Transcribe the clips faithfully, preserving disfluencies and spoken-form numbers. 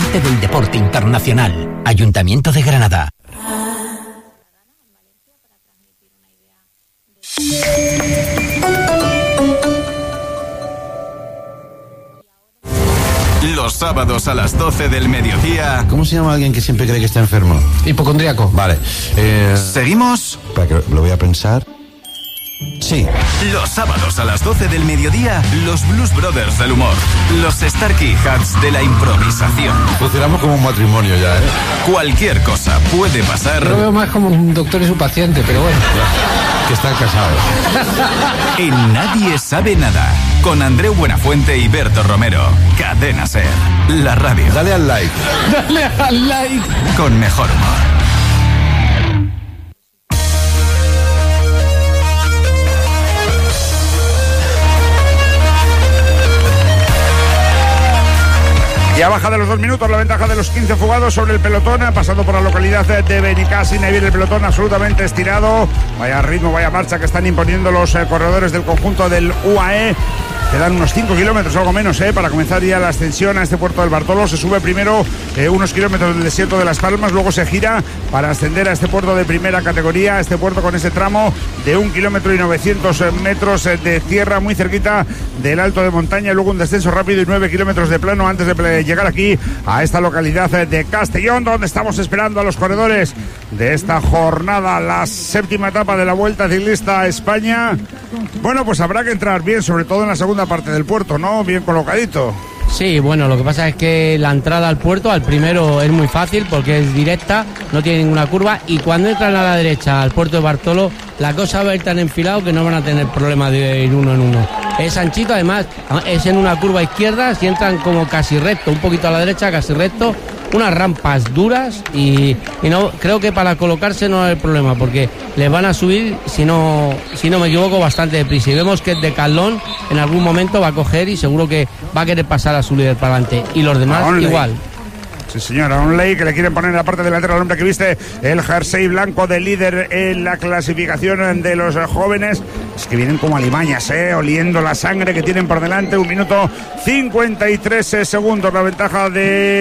parte del deporte internacional. Ayuntamiento de Granada. Los sábados a las doce del mediodía. ¿Cómo se llama alguien que siempre cree que está enfermo? Hipocondríaco. Vale. Eh... ¿Seguimos? Para que lo voy a pensar. Sí. Los sábados a las doce del mediodía, los Blues Brothers del humor, los Starkey Hats de la improvisación. Funcionamos como un matrimonio ya, ¿eh? Cualquier cosa puede pasar. Yo lo veo más como un doctor y su paciente, pero bueno. Que están casados. En Nadie Sabe Nada, con Andreu Buenafuente y Berto Romero. Cadena Ser, la radio. Dale al like. Dale al like. Con mejor humor. Ya baja de los dos minutos la ventaja de los quince fugados sobre el pelotón, pasando por la localidad de Benicàssim. Ahí viene el pelotón absolutamente estirado. Vaya ritmo, vaya marcha que están imponiendo los eh, corredores del conjunto del U A E. Quedan unos cinco kilómetros, algo menos, eh, para comenzar ya la ascensión a este puerto del Bartolo. Se sube primero eh, unos kilómetros del desierto de Las Palmas, luego se gira para ascender a este puerto de primera categoría, a este puerto con ese tramo de un kilómetro y novecientos metros de tierra muy cerquita del alto de montaña, luego un descenso rápido y nueve kilómetros de plano antes de llegar aquí a esta localidad de Castellón, donde estamos esperando a los corredores de esta jornada, la séptima etapa de la Vuelta Ciclista a España. Bueno, pues habrá que entrar bien, sobre todo en la segunda parte del puerto, ¿no? Bien colocadito. Sí, bueno, lo que pasa es que la entrada al puerto, al primero, es muy fácil porque es directa, no tiene ninguna curva, y cuando entran a la derecha al puerto de Bartolo, la cosa va a ir tan enfilado que no van a tener problema de ir uno en uno. Es anchito, además, es en una curva izquierda, si entran como casi recto, un poquito a la derecha, casi recto, unas rampas duras y, y no creo que para colocarse no hay problema porque les van a subir, si no si no me equivoco, bastante deprisa, y vemos que el de Calón en algún momento va a coger y seguro que va a querer pasar a su líder para adelante, y los demás igual. Sí, señor, a un ley que le quieren poner en la parte delantera al hombre que viste el jersey blanco de líder en la clasificación de los jóvenes. Es que vienen como alimañas, ¿eh? Oliendo la sangre que tienen por delante. Un minuto cincuenta y tres segundos la ventaja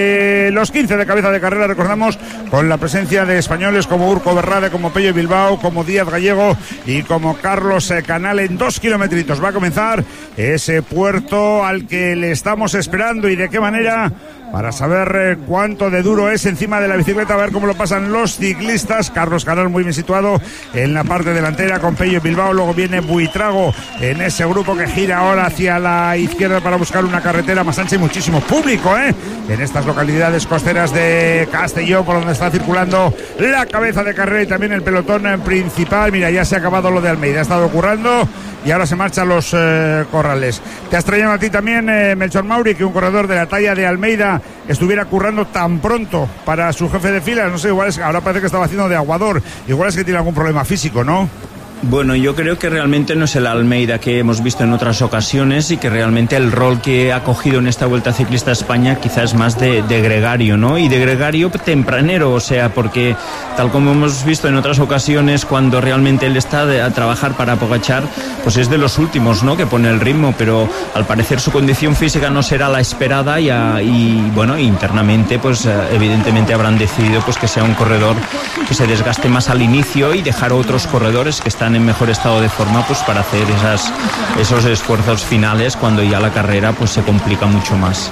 de los quince de cabeza de carrera, recordamos, con la presencia de españoles como Urco Berrade, como Pello Bilbao, como Díaz Gallego y como Carlos Canal. En dos kilometritos va a comenzar ese puerto al que le estamos esperando, y de qué manera, para saber eh, cuánto de duro es encima de la bicicleta, a ver cómo lo pasan los ciclistas. Carlos Canal muy bien situado en la parte delantera con Pello Bilbao, luego viene Buitrago en ese grupo que gira ahora hacia la izquierda para buscar una carretera más ancha y muchísimo público, ¿eh? En estas localidades costeras de Castellón, por donde está circulando la cabeza de carrera y también el pelotón principal. Mira, ya se ha acabado lo de Almeida, ha estado currando y ahora se marchan los eh, corrales. ¿Te ha extrañado a ti también, eh, Melchor Mauri, que un corredor de la talla de Almeida estuviera currando tan pronto para su jefe de filas? No sé, igual es, ahora parece que estaba haciendo de aguador, igual es que tiene algún problema físico, ¿no? Bueno, yo creo que realmente no es el Almeida que hemos visto en otras ocasiones, y que realmente el rol que ha cogido en esta Vuelta Ciclista a España quizás es más de, de gregario, ¿no? Y de gregario tempranero, o sea, porque tal como hemos visto en otras ocasiones, cuando realmente él está de, a trabajar para Pogačar, pues es de los últimos, ¿no?, que pone el ritmo, pero al parecer su condición física no será la esperada y, a, y bueno, internamente pues evidentemente habrán decidido pues que sea un corredor que se desgaste más al inicio y dejar a otros corredores que están en mejor estado de forma pues para hacer esas, esos esfuerzos finales cuando ya la carrera pues se complica mucho más.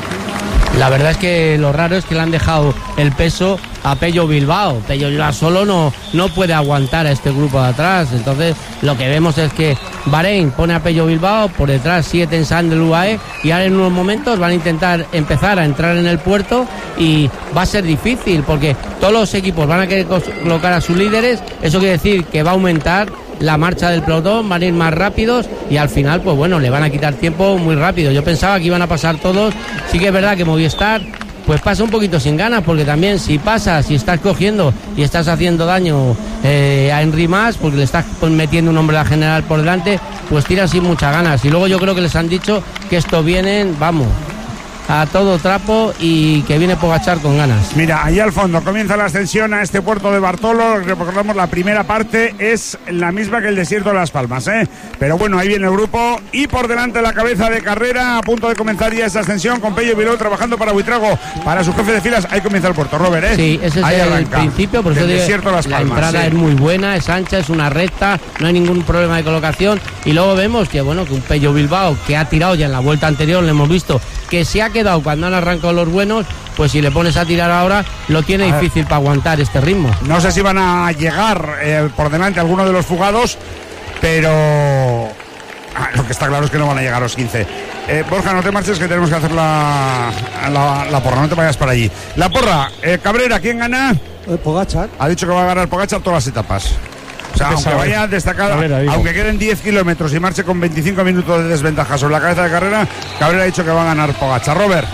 La verdad es que lo raro es que le han dejado el peso a Pello Bilbao. Pello Bilbao solo no, no puede aguantar a este grupo de atrás. Entonces lo que vemos es que Bahrein pone a Pello Bilbao, por detrás sigue Tenzan del U A E, y ahora en unos momentos van a intentar empezar a entrar en el puerto y va a ser difícil porque todos los equipos van a querer colocar a sus líderes. Eso quiere decir que va a aumentar la marcha del pelotón, van a ir más rápidos y al final pues bueno, le van a quitar tiempo muy rápido. Yo pensaba que iban a pasar todos. Sí que es verdad que Movistar pues pasa un poquito sin ganas, porque también si pasas, si estás cogiendo y estás haciendo daño eh, a Henry Mas, porque le estás metiendo un hombre a la general por delante, pues tiras sin muchas ganas. Y luego yo creo que les han dicho que estos vienen, vamos, a todo trapo y que viene Pogačar con ganas. Mira, ahí al fondo comienza la ascensión a este puerto de Bartolo. Recordamos, la primera parte es la misma que el desierto de Las Palmas, ¿eh? Pero bueno, ahí viene el grupo y por delante la cabeza de carrera, a punto de comenzar ya esa ascensión con Pello Bilbao trabajando para Buitrago, para su jefe de filas. Ahí comienza el puerto, Robert, ¿eh? Sí, ese es ahí el arranca. principio, por eso el digo, desierto de Las la Palmas, entrada sí. es muy buena, es ancha, es una recta, no hay ningún problema de colocación y luego vemos que bueno, que un Pello Bilbao que ha tirado ya en la vuelta anterior, le hemos visto que se ha quedado cuando han arrancado los buenos, pues si le pones a tirar ahora lo tiene a difícil ver, para aguantar este ritmo. No sé si van a llegar eh, por delante algunos de los fugados, pero ah, lo que está claro es que no van a llegar a los quince. Eh, Borja, no te marches que tenemos que hacer la, la, la porra, no te vayas para allí. La porra, eh, Cabrera, ¿quién gana? Eh, Pogačar. Ha dicho que va a ganar Pogačar todas las etapas. O sea, aunque vaya destacada, aunque queden diez kilómetros y marche con veinticinco minutos de desventaja sobre la cabeza de carrera, Cabrera ha dicho que va a ganar Pogačar. Robert.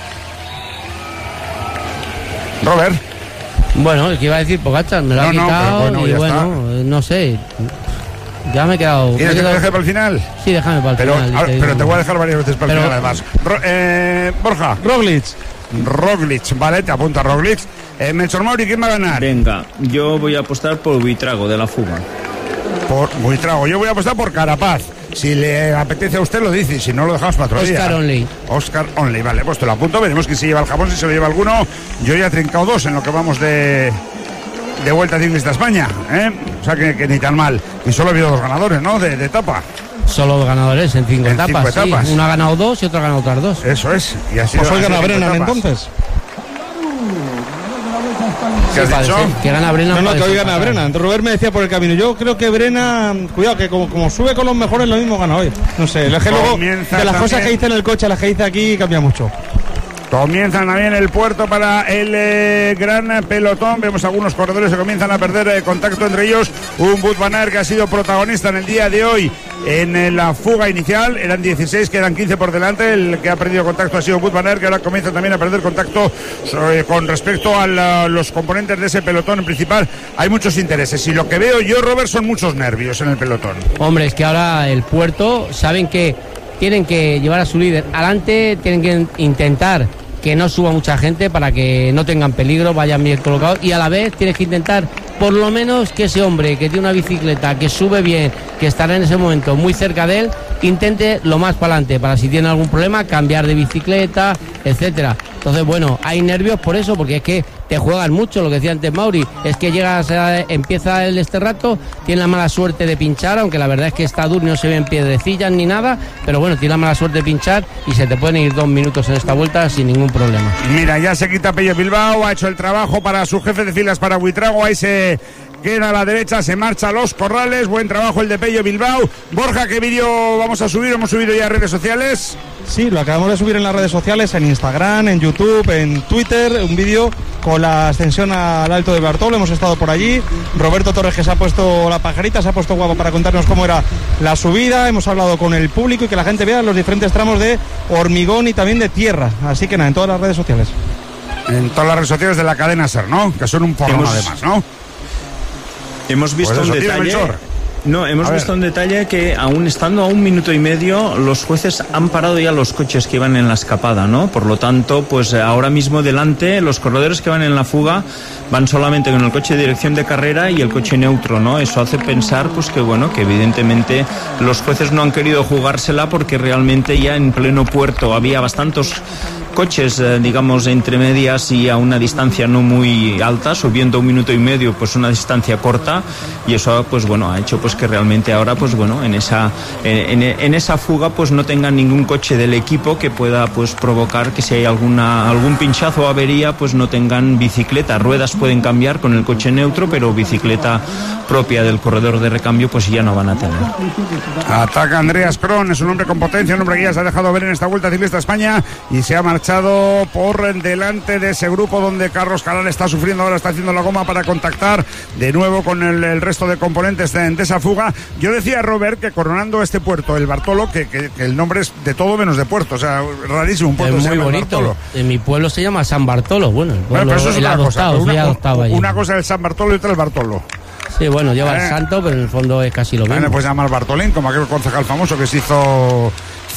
Robert. Bueno, el que iba a decir Pogačar, me lo no, ha quitado no, bueno, y bueno, está. No sé. Ya me he quedado. ¿Quieres que te deje para el final? Sí, déjame para el pero, final. Ahora, te pero te voy a dejar varias veces para pero, el final además. Ro, eh, Borja. Roglic. Roglic, vale, te apunta Roglic. Eh, Melchor Mauri, ¿quién va a ganar? Venga, yo voy a apostar por Buitrago de la fuga. Por Buitrago, yo voy a apostar por Carapaz. Si le apetece a usted lo dice, y si no lo dejamos para otro día. Oscar Onley. Oscar Onley, vale, pues te lo apunto, veremos quién se lleva el jamón, si se lo lleva alguno. Yo ya he trincado dos en lo que vamos de, de Vuelta Ciclista España, ¿eh? O sea que, que ni tan mal. Y solo ha habido dos ganadores, ¿no? De, de etapa. Solo dos ganadores en cinco en etapas. Cinco etapas. Sí. Uno ha ganado dos y otro ha ganado otras dos. Eso es. Y así pues hoy gana Brennan entonces. ¿Qué has dicho? Que gana Brennan. No, no, que hoy gana Brennan. Robert me decía por el camino. Yo creo que Brennan, cuidado, que como, como sube con los mejores, lo mismo gana hoy. No sé, es que luego de las también... cosas que dice en el coche a las que dice aquí cambia mucho. Comienzan también el puerto para el eh, gran pelotón. Vemos algunos corredores que comienzan a perder eh, contacto entre ellos. Un Wout van Aert que ha sido protagonista en el día de hoy en eh, la fuga inicial. Eran dieciséis, quedan quince por delante. El que ha perdido contacto ha sido Wout van Aert, que ahora comienza también a perder contacto eh, con respecto a la, los componentes de ese pelotón principal. Hay muchos intereses y lo que veo yo, Robert, son muchos nervios en el pelotón. Hombre, es que ahora el puerto saben que tienen que llevar a su líder adelante, tienen que intentar que no suba mucha gente para que no tengan peligro, vayan bien colocados y a la vez tienes que intentar por lo menos que ese hombre que tiene una bicicleta, que sube bien, que estará en ese momento muy cerca de él, intente lo más para adelante, para si tiene algún problema cambiar de bicicleta, etcétera. Entonces, bueno, hay nervios por eso, porque es que te juegan mucho, lo que decía antes Mauri, es que llegas a, empieza el este rato, tiene la mala suerte de pinchar, aunque la verdad es que está duro y no se ven piedrecillas ni nada, pero bueno, tiene la mala suerte de pinchar y se te pueden ir dos minutos en esta vuelta sin ningún problema. Mira, ya se quita Pello Bilbao, ha hecho el trabajo para su jefe de filas para Buitrago, ahí se queda a la derecha, se marcha a los corrales, buen trabajo el de Pello Bilbao. Borja, ¿qué vídeo vamos a subir? ¿Hemos subido ya a redes sociales? Sí, lo acabamos de subir en las redes sociales, en Instagram, en YouTube, en Twitter, un vídeo con la ascensión al Alto de Bartolo, hemos estado por allí. Roberto Torres, que se ha puesto la pajarita, se ha puesto guapo para contarnos cómo era la subida, hemos hablado con el público y que la gente vea los diferentes tramos de hormigón y también de tierra, así que nada, en todas las redes sociales. En todas las redes sociales de la cadena SER, ¿no? Que son un porrón hemos... además, ¿no? Hemos visto pues eso, un detalle. No, hemos visto un detalle que aún estando a un minuto y medio, los jueces han parado ya los coches que iban en la escapada, ¿no? Por lo tanto, pues ahora mismo delante, los corredores que van en la fuga van solamente con el coche de dirección de carrera y el coche neutro, ¿no? Eso hace pensar, pues que bueno, que evidentemente los jueces no han querido jugársela porque realmente ya en pleno puerto había bastantes coches, eh, digamos, entre medias y a una distancia no muy alta, subiendo un minuto y medio, pues una distancia corta, y eso, pues bueno, ha hecho pues que realmente ahora, pues bueno, en esa en, en esa fuga, pues no tengan ningún coche del equipo que pueda, pues provocar que si hay alguna algún pinchazo o avería, pues no tengan bicicleta. Ruedas pueden cambiar con el coche neutro, pero bicicleta propia del corredor de recambio, pues ya no van a tener. Ataca Andreas Kron, es un hombre con potencia, un hombre que ya se ha dejado ver en esta Vuelta Ciclista España y se ha marchado por delante de ese grupo donde Carlos Caral está sufriendo, ahora está haciendo la goma para contactar de nuevo con el, el resto de componentes de, de esa fuga. Yo decía, Robert, que coronando este puerto, el Bartolo, que, que, que el nombre es de todo menos de puerto, o sea, rarísimo, un puerto es muy bonito. Bartolo. En mi pueblo se llama San Bartolo, bueno, el pueblo, bueno, pero eso es el una adoptado, cosa, una, adoptado allí. Una cosa es el San Bartolo y otra el Bartolo. Sí, bueno, lleva eh. el santo, pero en el fondo es casi lo mismo. Bueno, pues llamar Bartolín, como aquel concejal famoso que se hizo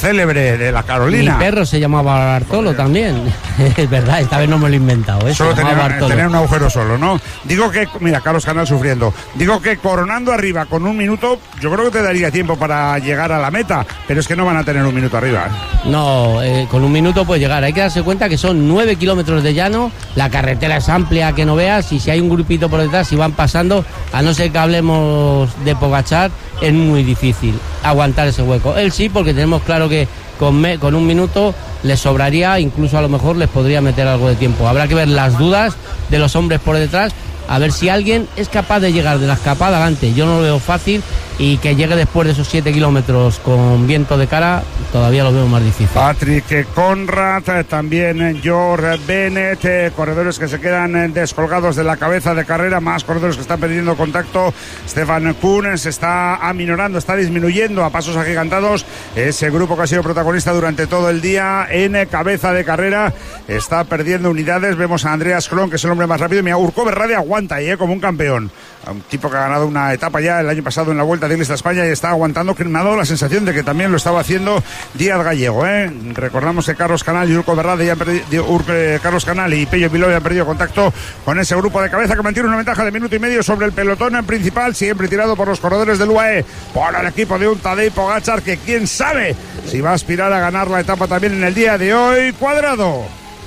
célebre de la Carolina. Mi perro se llamaba Bartolo Joder. también. Es verdad, esta vez no me lo he inventado. ¿eh? Solo tenía, tenía un agujero solo, ¿no? Digo que, mira, Carlos Canal sufriendo. Digo que coronando arriba con un minuto, yo creo que te daría tiempo para llegar a la meta, pero es que no van a tener un minuto arriba. ¿eh? No, eh, con un minuto puede llegar. Hay que darse cuenta que son nueve kilómetros de llano, la carretera es amplia que no veas, y si hay un grupito por detrás, si van pasando, a no ser que hablemos de Pogačar, es muy difícil aguantar ese hueco. Él sí, porque tenemos claro que con, me, con un minuto les sobraría, incluso a lo mejor les podría meter algo de tiempo. Habrá que ver las dudas de los hombres por detrás, a ver si alguien es capaz de llegar de la escapada adelante. Yo no lo veo fácil, y que llegue después de esos siete kilómetros con viento de cara, todavía lo veo más difícil. Patrick Conrad, también George Bennett, corredores que se quedan descolgados de la cabeza de carrera, más corredores que están perdiendo contacto. Stefan Kuhn se está aminorando, está disminuyendo a pasos agigantados. Ese grupo que ha sido protagonista durante todo el día en cabeza de carrera está perdiendo unidades. Vemos a Andreas Kron, que es el hombre más rápido. Mira, Urco Berrade aguanta ahí, ¿eh? Como un campeón. Un tipo que ha ganado una etapa ya el año pasado en la Vuelta Ciclista España y está aguantando, que me ha dado la sensación de que también lo estaba haciendo Díaz Gallego, ¿eh? Recordamos que Carlos Canal y Urco Berrade ya han perdido, Urco, Carlos Canal y Pello Bilbao han perdido contacto con ese grupo de cabeza, que mantiene una ventaja de minuto y medio sobre el pelotón en principal, siempre tirado por los corredores del U A E, por el equipo de un Tadej Pogačar, que quién sabe si va a aspirar a ganar la etapa también en el día de hoy. Cuadrado.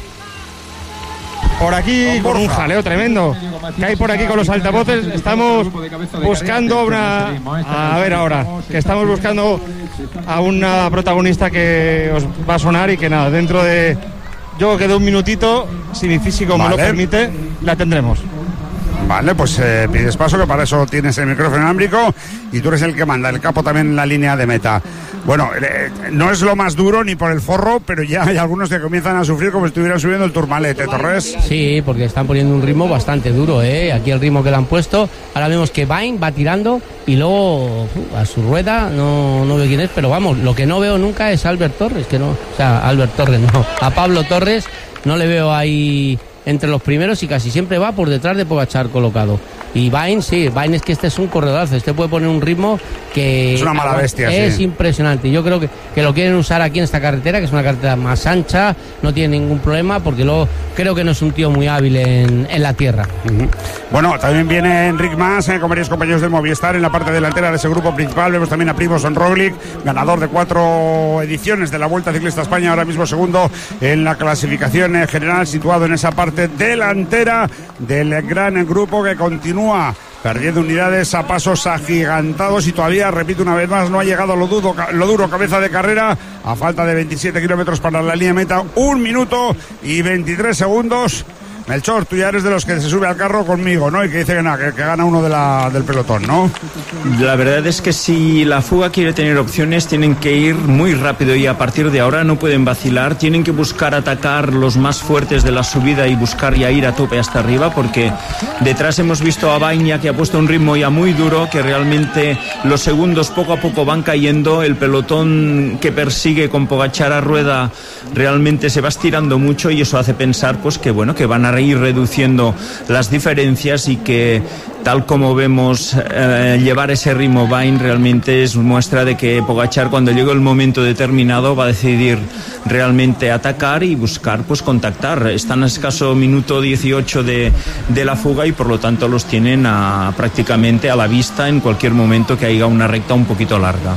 Por aquí, con un jaleo tremendo que hay por aquí con los altavoces. Estamos buscando una... A ver ahora, que estamos buscando a una protagonista que os va a sonar y que nada, dentro de... Yo que de un minutito, si mi físico vale. me lo permite, la tendremos. Vale, pues eh, pides paso, que para eso tienes el micrófono inalámbrico y tú eres el que manda, el capo también en la línea de meta. Bueno, eh, no es lo más duro ni por el forro, pero ya hay algunos que comienzan a sufrir como si estuvieran subiendo el Tourmalet, ¿eh, Torres? Sí, porque están poniendo un ritmo bastante duro, ¿eh? Aquí el ritmo que le han puesto. Ahora vemos que Vain va tirando y luego uh, a su rueda, no, no veo quién es, pero vamos, lo que no veo nunca es Albert Torres, que no, o sea, Albert Torres no, a Pablo Torres no le veo ahí entre los primeros y casi siempre va por detrás de Pogačar colocado. Y Vain, sí, Vain es que este es un corredorazo, este puede poner un ritmo que... Es una mala bestia, es sí. impresionante. Yo creo que, que lo quieren usar aquí en esta carretera, que es una carretera más ancha, no tiene ningún problema, porque luego creo que no es un tío muy hábil en, en la tierra. Uh-huh. Bueno, también viene Enric Mas, eh, con varios compañeros del Movistar en la parte delantera de ese grupo principal. Vemos también a Primož Roglič, ganador de cuatro ediciones de la Vuelta Ciclista España, ahora mismo segundo en la clasificación eh, general, situado en esa parte delantera del gran grupo que continúa perdiendo unidades a pasos agigantados y todavía, repito una vez más, no ha llegado lo duro, lo duro cabeza de carrera, a falta de veintisiete kilómetros para la línea meta, un minuto y veintitrés segundos. Melchor, tú ya eres de los que se sube al carro conmigo, ¿no? Y que dice que nada, que, que gana uno de la, del pelotón, ¿no? La verdad es que si la fuga quiere tener opciones, tienen que ir muy rápido y a partir de ahora no pueden vacilar, tienen que buscar atacar los más fuertes de la subida y buscar ya ir a tope hasta arriba, porque detrás hemos visto a Bagnaia, que ha puesto un ritmo ya muy duro, que realmente los segundos poco a poco van cayendo, el pelotón que persigue con Pogačar a rueda realmente se va estirando mucho y eso hace pensar pues que bueno, que van a ir reduciendo las diferencias y que tal como vemos eh, llevar ese ritmo Vain realmente es muestra de que Pogačar cuando llegue el momento determinado va a decidir realmente atacar y buscar pues contactar. Están a escaso minuto dieciocho de, de la fuga y por lo tanto los tienen a, prácticamente a la vista en cualquier momento que haya una recta un poquito larga.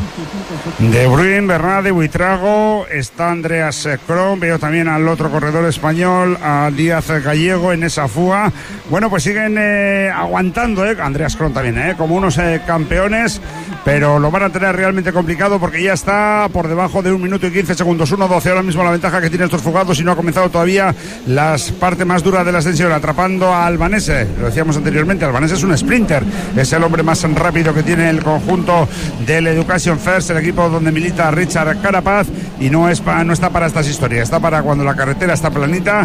De Bruin, Bernade, Buitrago, está Andreas Kron, veo también al otro corredor español, a Díaz Gallego en esa fuga. Bueno, pues siguen eh, aguantando, eh, Andreas Kron también, eh, como unos eh, campeones, pero lo van a tener realmente complicado porque ya está por debajo de un minuto y quince segundos, uno doce ahora mismo la ventaja que tienen estos fugados y no ha comenzado todavía las partes más duras de la ascensión, atrapando a Albanese, lo decíamos anteriormente, Albanese es un sprinter, es el hombre más rápido que tiene el conjunto del Education First, el equipo donde milita Richard Carapaz, y no, es pa, no está para estas historias, está para cuando la carretera está planita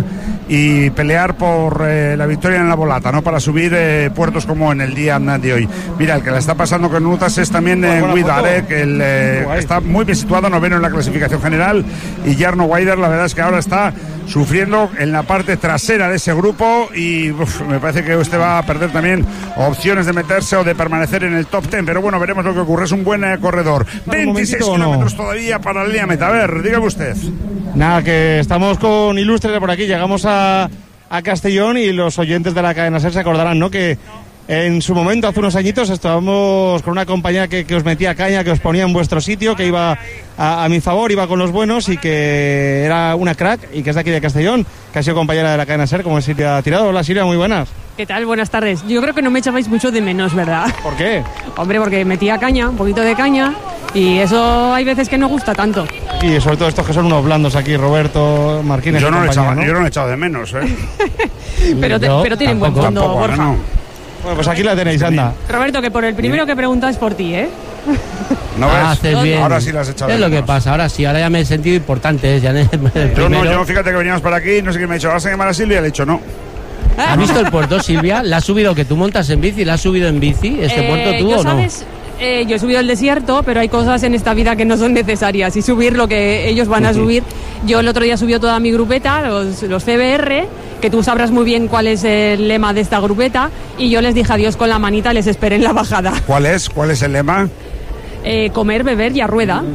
y pelear por eh, la victoria en la volata, no para subir eh, puertos como en el día de hoy. Mira, el que la está pasando con Nutas es también eh, Guidar, eh, que el, eh, está muy bien situado, noveno en la clasificación general, y Jarno Weider la verdad es que ahora está sufriendo en la parte trasera de ese grupo y uf, me parece que usted va a perder también opciones de meterse o de permanecer en el top ten, pero bueno, veremos lo que ocurre, es un buen eh, corredor. veintiséis kilómetros no? todavía para la línea meta, a ver. ver, dígame usted. Nada, que estamos con Ilustres de por aquí. Llegamos a, a Castellón y los oyentes de la cadena SER se acordarán, ¿no?, que en su momento, hace unos añitos, estábamos con una compañía que, que os metía caña, que os ponía en vuestro sitio, que iba a, a mi favor, iba con los buenos y que era una crack y que es de aquí de Castellón, que ha sido compañera de la cadena SER, como es Silvia Tirado. Hola, Silvia, muy buenas. ¿Qué tal? Buenas tardes. Yo creo que no me echabais mucho de menos, ¿verdad? ¿Por qué? Hombre, porque metía caña, un poquito de caña, y eso hay veces que no gusta tanto. Y sobre todo estos que son unos blandos aquí, Roberto, Martínez. Yo no lo he echado, ¿no? yo no lo he echado de menos, ¿eh? pero, te, Yo pero tienen buen tampoco, fondo, Tampoco, Borja. no. Bueno, pues aquí la tenéis, anda. Roberto, que por el primero que pregunta es por ti, ¿eh? ¿No Ah, ves? haces bien. Ahora sí las he echado Es de lo que menos. pasa, ahora sí, ahora ya me he sentido importante. Ya en el Yo no, primero. yo fíjate que veníamos para aquí, no sé qué me ha dicho, ¿vas a llamar a Silvia? Le he dicho no. ¿Has visto el puerto, Silvia? ¿La has subido, que tú montas en bici? ¿La has subido en bici este Eh, puerto tú yo, o no? ¿sabes? Eh, yo he subido el desierto, pero hay cosas en esta vida que no son necesarias y subir lo que ellos van a subir. Yo el otro día subió toda mi grupeta, los, los C B R, que tú sabrás muy bien cuál es el lema de esta grupeta, y yo les dije adiós con la manita, les esperé en la bajada. ¿Cuál es? ¿Cuál es el lema? Eh, comer, beber y a rueda.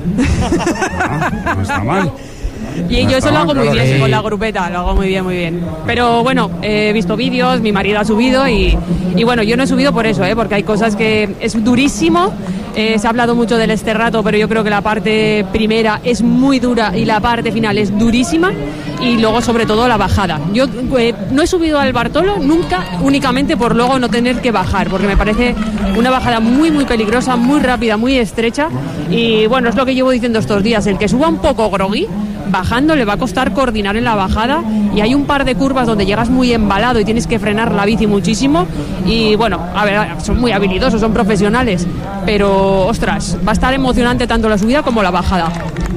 Ah, no está mal. Y No yo está eso lo mal, hago muy claro bien que sí. con la grupeta, lo hago muy bien, muy bien. Pero bueno, he visto vídeos, mi marido ha subido y, y bueno, yo no he subido por eso, ¿eh? Porque hay cosas que es durísimo. Eh, se ha hablado mucho del Esterrato, pero yo creo que la parte primera es muy dura y la parte final es durísima. Y luego, sobre todo, la bajada. Yo eh, no he subido al Bartolo nunca, únicamente por luego no tener que bajar, porque me parece una bajada muy, muy peligrosa, muy rápida, muy estrecha. Y bueno, es lo que llevo diciendo estos días. El que suba un poco groggy, bajando le va a costar coordinar en la bajada, y hay un par de curvas donde llegas muy embalado y tienes que frenar la bici muchísimo. Y bueno, a ver, son muy habilidosos, son profesionales, pero ostras, va a estar emocionante tanto la subida como la bajada.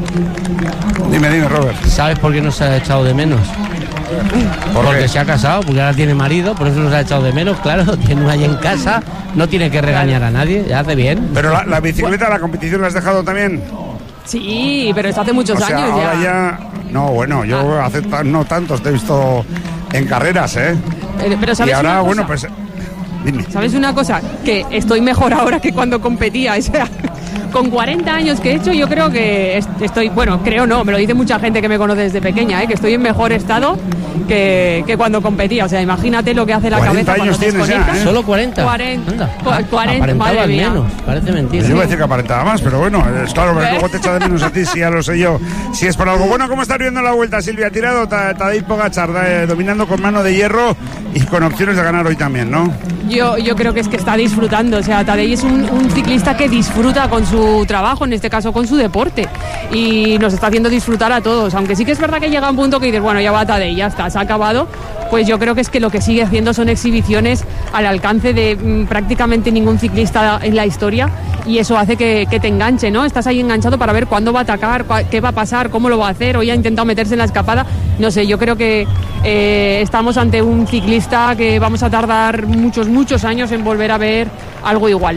Dime, dime, Robert. ¿Sabes por qué no se ha echado de menos? ¿Por Porque qué? se ha casado, porque ahora tiene marido, por eso no se ha echado de menos, claro, tiene una allá en casa, no tiene que regañar a nadie, ya hace bien. Pero la, la bicicleta, la competición la has dejado también. Sí, pero esto hace muchos O sea, años ahora ya. ya. No, bueno, yo hace ta- no tantos te he visto en carreras, ¿eh? Eh, Pero Y ¿sabes ahora, una cosa? bueno, pues. Dime. ¿Sabes una cosa? Que estoy mejor ahora que cuando competía. O sea, con cuarenta años que he hecho, yo creo que est- estoy, bueno, creo no, me lo dice mucha gente que me conoce desde pequeña, ¿eh? Que estoy en mejor estado que, que cuando competía. O sea, imagínate lo que hace la cuarenta cabeza años cuando tienes ya, desconectas. ¿eh? Solo cuarenta. cuarenta. Anda. Cu- Ah, cuarenta, aparentaba madre mía. menos, parece mentira. Yo iba a decir que aparentaba más, pero bueno, es claro, pero ¿Eh? luego te echa de menos a ti, si ya lo sé yo. Si es por algo. Bueno, ¿cómo estás viendo la vuelta, Silvia? Tirado, Ta- Tadej Pogačar, eh, dominando con mano de hierro y con opciones de ganar hoy también, ¿no? Yo, yo creo que es que está disfrutando, o sea, Tadej es un, un ciclista que disfruta con su trabajo, en este caso con su deporte, y nos está haciendo disfrutar a todos, aunque sí que es verdad que llega un punto que dices, bueno, ya va Tadej, ya está, se ha acabado, pues yo creo que es que lo que sigue haciendo son exhibiciones al alcance de mm, prácticamente ningún ciclista en la historia, y eso hace que, que te enganche, ¿no? Estás ahí enganchado para ver cuándo va a atacar, cua- qué va a pasar, cómo lo va a hacer, hoy ha intentado meterse en la escapada, no sé, yo creo que eh, estamos ante un ciclista que vamos a tardar muchos, muchos años en volver a ver algo igual.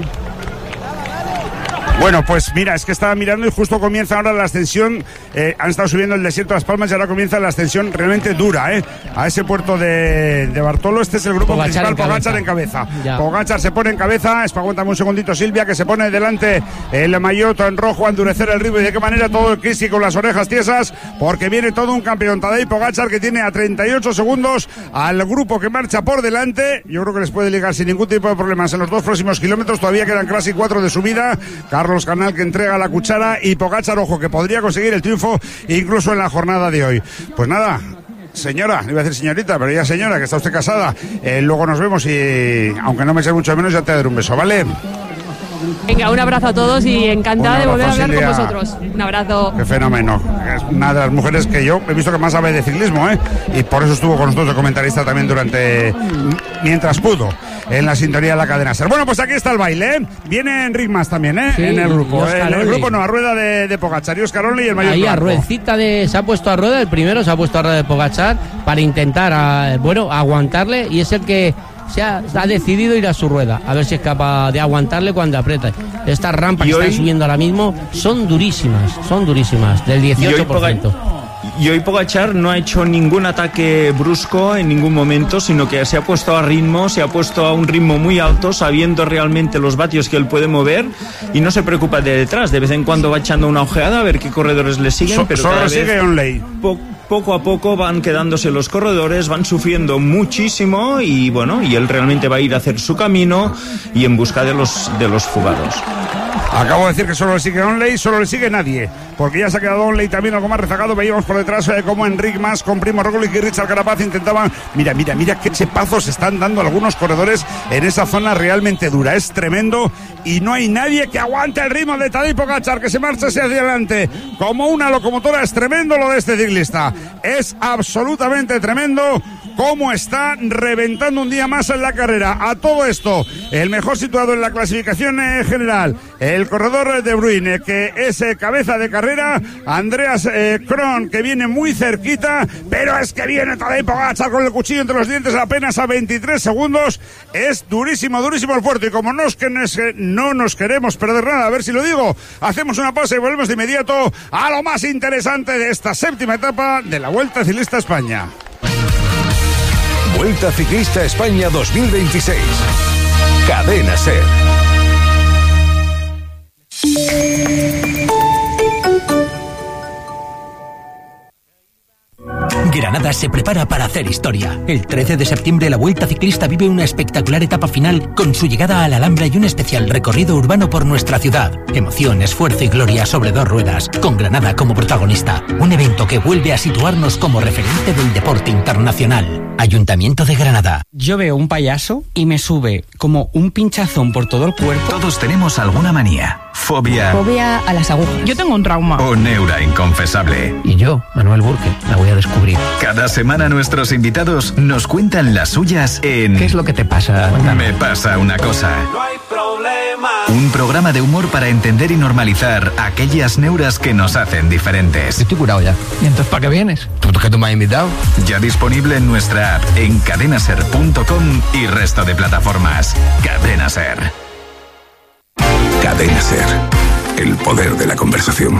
Bueno, pues mira, es que estaba mirando y justo comienza ahora la ascensión. Eh, han estado subiendo el desierto de Las Palmas y ahora comienza la ascensión realmente dura, ¿eh? A ese puerto de, de Bartolo. Este es el grupo Pogačar principal, en cabeza. Pogačar en cabeza. Ya. Pogačar se pone en cabeza. Aguántame un segundito, Silvia, que se pone delante el maillot en rojo a endurecer el ritmo. Y de qué manera todo el Cristi con las orejas tiesas, porque viene todo un campeón. Tadej Pogačar, que tiene a treinta y ocho segundos al grupo que marcha por delante. Yo creo que les puede ligar sin ningún tipo de problemas en los dos próximos kilómetros. Todavía quedan casi cuatro de subida. Carlos Canal, que entrega la cuchara, y Pogačar, ojo, que podría conseguir el triunfo incluso en la jornada de hoy. Pues nada, señora, le iba a decir señorita, pero ya señora, que está usted casada, eh, luego nos vemos y aunque no me eche mucho de menos, ya te daré un beso, ¿vale? Venga, un abrazo a todos y encantada Un de volver a abrazo, hablar con Silvia. vosotros. Un abrazo. Qué fenómeno. Es una de las mujeres que yo he visto que más sabe de ciclismo, ¿eh? Y por eso estuvo con nosotros de comentarista también durante, mientras pudo, en la sintonía de la cadena SER. Bueno, pues aquí está el baile, ¿eh? Viene Enric Mas también, ¿eh? Sí, en el grupo. y Oscar En el Onley. grupo no, a rueda de, de Pogačar y Oscar Onley y el mayor Ahí a blanco. ruedecita de, se ha puesto a rueda, el primero se ha puesto a rueda de Pogačar para intentar, a, bueno, aguantarle, y es el que se ha, ha decidido ir a su rueda, a ver si es capaz de aguantarle cuando aprieta. Estas rampas Y que hoy- están subiendo ahora mismo son durísimas, son durísimas, del Y hoy, dieciocho por ciento. Poga- Y hoy Pogačar no ha hecho ningún ataque brusco en ningún momento, sino que se ha puesto a ritmo, se ha puesto a un ritmo muy alto, sabiendo realmente los vatios que él puede mover y no se preocupa de detrás. De vez en cuando va echando una ojeada a ver qué corredores le siguen, So, pero solo cada sigue vez Onley. Po poco a poco van quedándose los corredores, van sufriendo muchísimo y bueno, y él realmente va a ir a hacer su camino y en busca de los, de los fugados. Acabo de decir que solo le sigue Onley, solo le sigue nadie, porque ya se ha quedado Onley también algo más rezagado. Veíamos por detrás eh, como Enric Mas con Primo Roglic y Richard Carapaz intentaban. Mira, mira, mira qué chepazos están dando algunos corredores en esa zona realmente dura. Es tremendo y no hay nadie que aguante el ritmo de Tadej Pogačar, que se marcha hacia adelante como una locomotora. Es tremendo lo de este ciclista. Es absolutamente tremendo cómo está reventando un día más en la carrera. A todo esto, el mejor situado en la clasificación eh, general, el corredor de Bruyne, que es eh, cabeza de carrera, Andreas eh, Kron, que viene muy cerquita, pero es que viene Tadej Pogačar con el cuchillo entre los dientes apenas a veintitrés segundos. Es durísimo, durísimo el puerto, y como no, es que no nos queremos perder nada, a ver si lo digo, hacemos una pausa y volvemos de inmediato a lo más interesante de esta séptima etapa de la Vuelta Ciclista a España. Vuelta Ciclista a España dos mil veintiséis. Cadena SER. Granada se prepara para hacer historia. El trece de septiembre la Vuelta Ciclista vive una espectacular etapa final con su llegada a la Alhambra y un especial recorrido urbano por nuestra ciudad. Emoción, esfuerzo y gloria sobre dos ruedas, con Granada como protagonista. Un evento que vuelve a situarnos como referente del deporte internacional. Ayuntamiento de Granada. Yo veo un payaso y me sube como un pinchazón por todo el cuerpo. Todos tenemos alguna manía, fobia... Fobia a las agujas. Yo tengo un trauma. O neura inconfesable. Y yo, Manuel Burke, la voy a descubrir. Cada semana nuestros invitados nos cuentan las suyas en... ¿Qué es lo que te pasa? Me pasa una cosa. No hay problema. Un programa de humor para entender y normalizar aquellas neuras que nos hacen diferentes. Estoy curado ya. ¿Y entonces para qué vienes? ¿Tú que tú me has invitado? Ya disponible en nuestra app, en cadenaser punto com y resto de plataformas. Cadena Ser. Cadena SER. El poder de la conversación.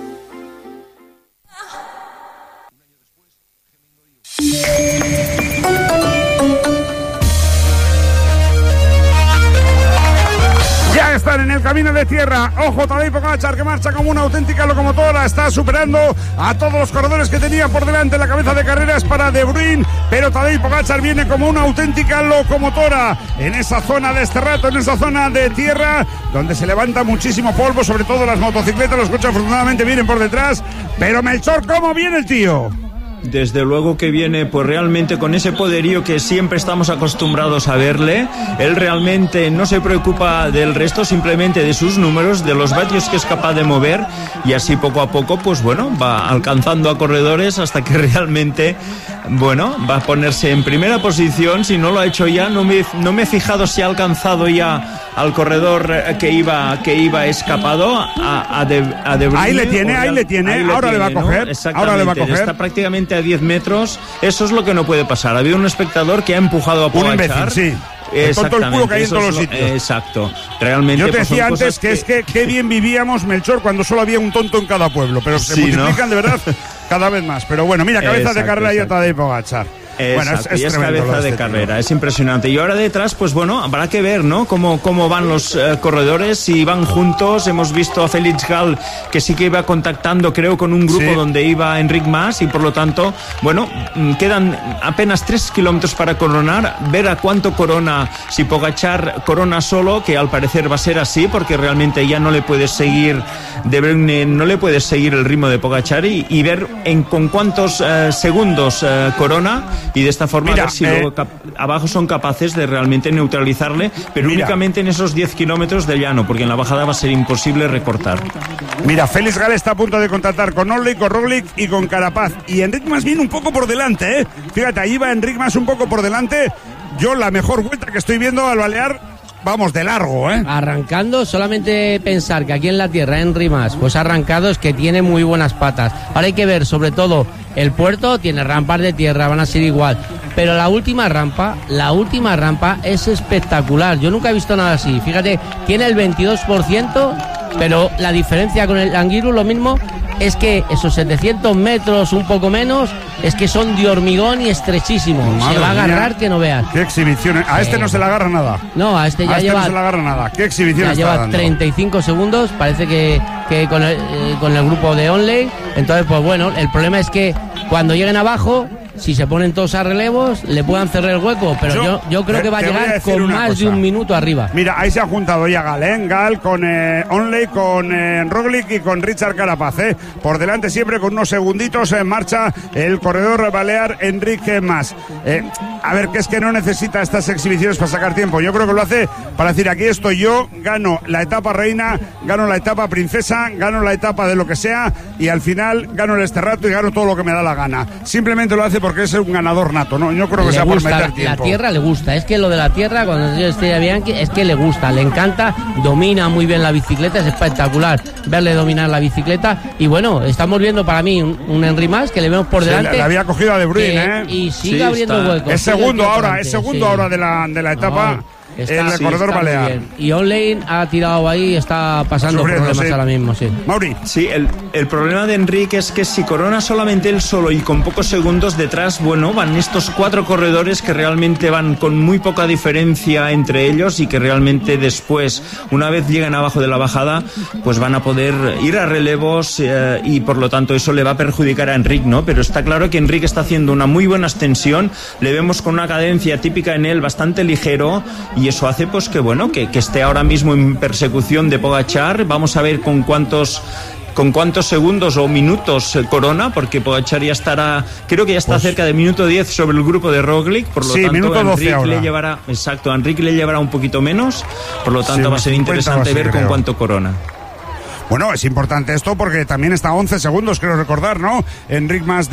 Ya están en el camino de tierra. Ojo, Tadej Pogačar, que marcha como una auténtica locomotora. Está superando a todos los corredores que tenía por delante. La cabeza de carreras para De Bruyne, pero Tadej Pogačar viene como una auténtica locomotora en esa zona de este rato, en esa zona de tierra, donde se levanta muchísimo polvo, sobre todo las motocicletas. Los coches afortunadamente vienen por detrás. Pero Melchor, ¿cómo viene el tío? Desde luego que viene pues realmente con ese poderío que siempre estamos acostumbrados a verle. Él realmente no se preocupa del resto, simplemente de sus números, de los vatios que es capaz de mover, y así poco a poco pues bueno, va alcanzando a corredores hasta que realmente bueno, va a ponerse en primera posición. Si no lo ha hecho ya, no me, no me he fijado si ha alcanzado ya al corredor que iba que iba escapado a, a, de, a De Bruyne. Ahí le tiene, ahí le tiene, ahí ahora le, tiene, le va a coger, ¿no? ahora le va a coger. Está prácticamente a diez metros, eso es lo que no puede pasar. Ha habido un espectador que ha empujado a Pogačar. Un imbécil, sí. El tonto el culo que hay en todos los sitios. Exacto. Realmente, yo te pues, decía antes que, que es que qué bien vivíamos, Melchor, cuando solo había un tonto en cada pueblo, pero se sí, multiplican, ¿no? De verdad cada vez más. Pero bueno, mira, cabeza exacto, de carrera y Tadej Pogačar. Bueno, es, es, y es cabeza de este carrera, tío. Es impresionante. Y ahora detrás, pues bueno, habrá que ver, ¿no? Cómo, cómo van los eh, corredores, si van juntos. Hemos visto a Félix Gall, que sí que iba contactando, creo, con un grupo sí. donde iba Enric Mas, y por lo tanto, bueno, quedan apenas tres kilómetros para coronar. Ver a cuánto corona, si Pogačar corona solo, que al parecer va a ser así, porque realmente ya no le puedes seguir, de Bruyne, no le puedes seguir el ritmo de Pogačar, y, y ver en con cuántos eh, segundos eh, corona. Y de esta forma, mira, ver si eh, luego cap- abajo son capaces de realmente neutralizarle, pero mira, únicamente en esos diez kilómetros de llano, porque en la bajada va a ser imposible recortar. Mira, Félix Gall está a punto de contactar con Onley, con Roglic y con Carapaz. Y Enric Mas viene un poco por delante, ¿eh? Fíjate, ahí va Enric Mas un poco por delante. Yo la mejor vuelta que estoy viendo al Balear, vamos, de largo, ¿eh? Arrancando, solamente pensar que aquí en la tierra, Enric Mas, pues ha arrancado, es que tiene muy buenas patas. Ahora hay que ver, sobre todo, el puerto tiene rampas de tierra, van a ser igual. Pero la última rampa, la última rampa es espectacular. Yo nunca he visto nada así. Fíjate, tiene el veintidós por ciento, pero la diferencia con el Anguirus, lo mismo, es que esos setecientos metros, un poco menos, es que son de hormigón y estrechísimos. Madre se va a agarrar mía. que no veas. Qué exhibiciones. A este Sí. no se le agarra nada. No, a este ya a este lleva... no se le agarra nada. Qué exhibición Ya está lleva dando. treinta y cinco segundos, parece que, que con, el, eh, con el grupo de Onley. Entonces, pues bueno, el problema es que cuando lleguen abajo, si se ponen todos a relevos, le puedan cerrar el hueco, pero yo, yo, yo creo te- que va a te voy a llegar decir con una más cosa. de un minuto arriba. Mira, ahí se ha juntado ya Gal, ¿eh? Gal con eh, Onley, con eh, Roglic y con Richard Carapaz, ¿eh? Por delante siempre con unos segunditos en marcha el corredor balear Enrique Mas. Eh, a ver, que es que no necesita estas exhibiciones para sacar tiempo. Yo creo que lo hace para decir, aquí estoy yo, gano la etapa reina, gano la etapa princesa, gano la etapa de lo que sea y al final gano el este rato y gano todo lo que me da la gana. Simplemente lo hace porque es un ganador nato, ¿no? Yo creo que Le sea por gusta, meter la tiempo. tierra le gusta, es que lo de la tierra, cuando yo estoy a Bianchi, es que le gusta, le encanta, domina muy bien la bicicleta, es espectacular verle dominar la bicicleta. Y bueno, estamos viendo para mí un, un Henry Mas que le vemos por Sí, delante. le había cogido a De Bruyne, que- ¿eh? Y sigue Sí, abriendo está- huecos. Es sigue segundo aquí ahora, adelante, es segundo sí. ahora de la, de la etapa. No, está- el sí, corredor está muy balear. bien. Y Onlane ha tirado ahí, está pasando Sufriendo, problemas sí. ahora mismo, sí. Mauri. Sí, el, el problema de Enrique es que si corona solamente él solo y con pocos segundos detrás, bueno, van estos cuatro corredores que realmente van con muy poca diferencia entre ellos y que realmente después, una vez llegan abajo de la bajada, pues van a poder ir a relevos eh, y por lo tanto eso le va a perjudicar a Enrique, ¿no? Pero está claro que Enrique está haciendo una muy buena extensión, le vemos con una cadencia típica en él bastante ligero y eso hace pues que bueno, que, que esté ahora mismo en persecución de Pogačar. Vamos a ver con cuántos con cuántos segundos o minutos eh, corona, porque Pogačar ya estará, creo que ya está Pues- cerca de minuto diez sobre el grupo de Roglic, por lo Sí, tanto minuto a doce Enrique ahora. le llevará, exacto, a Enrique le llevará un poquito menos, por lo tanto Sí, va a ser cincuenta interesante o así, ver con creo. cuánto corona. Bueno, es importante esto porque también está a once segundos, creo recordar, ¿no? Enric Mas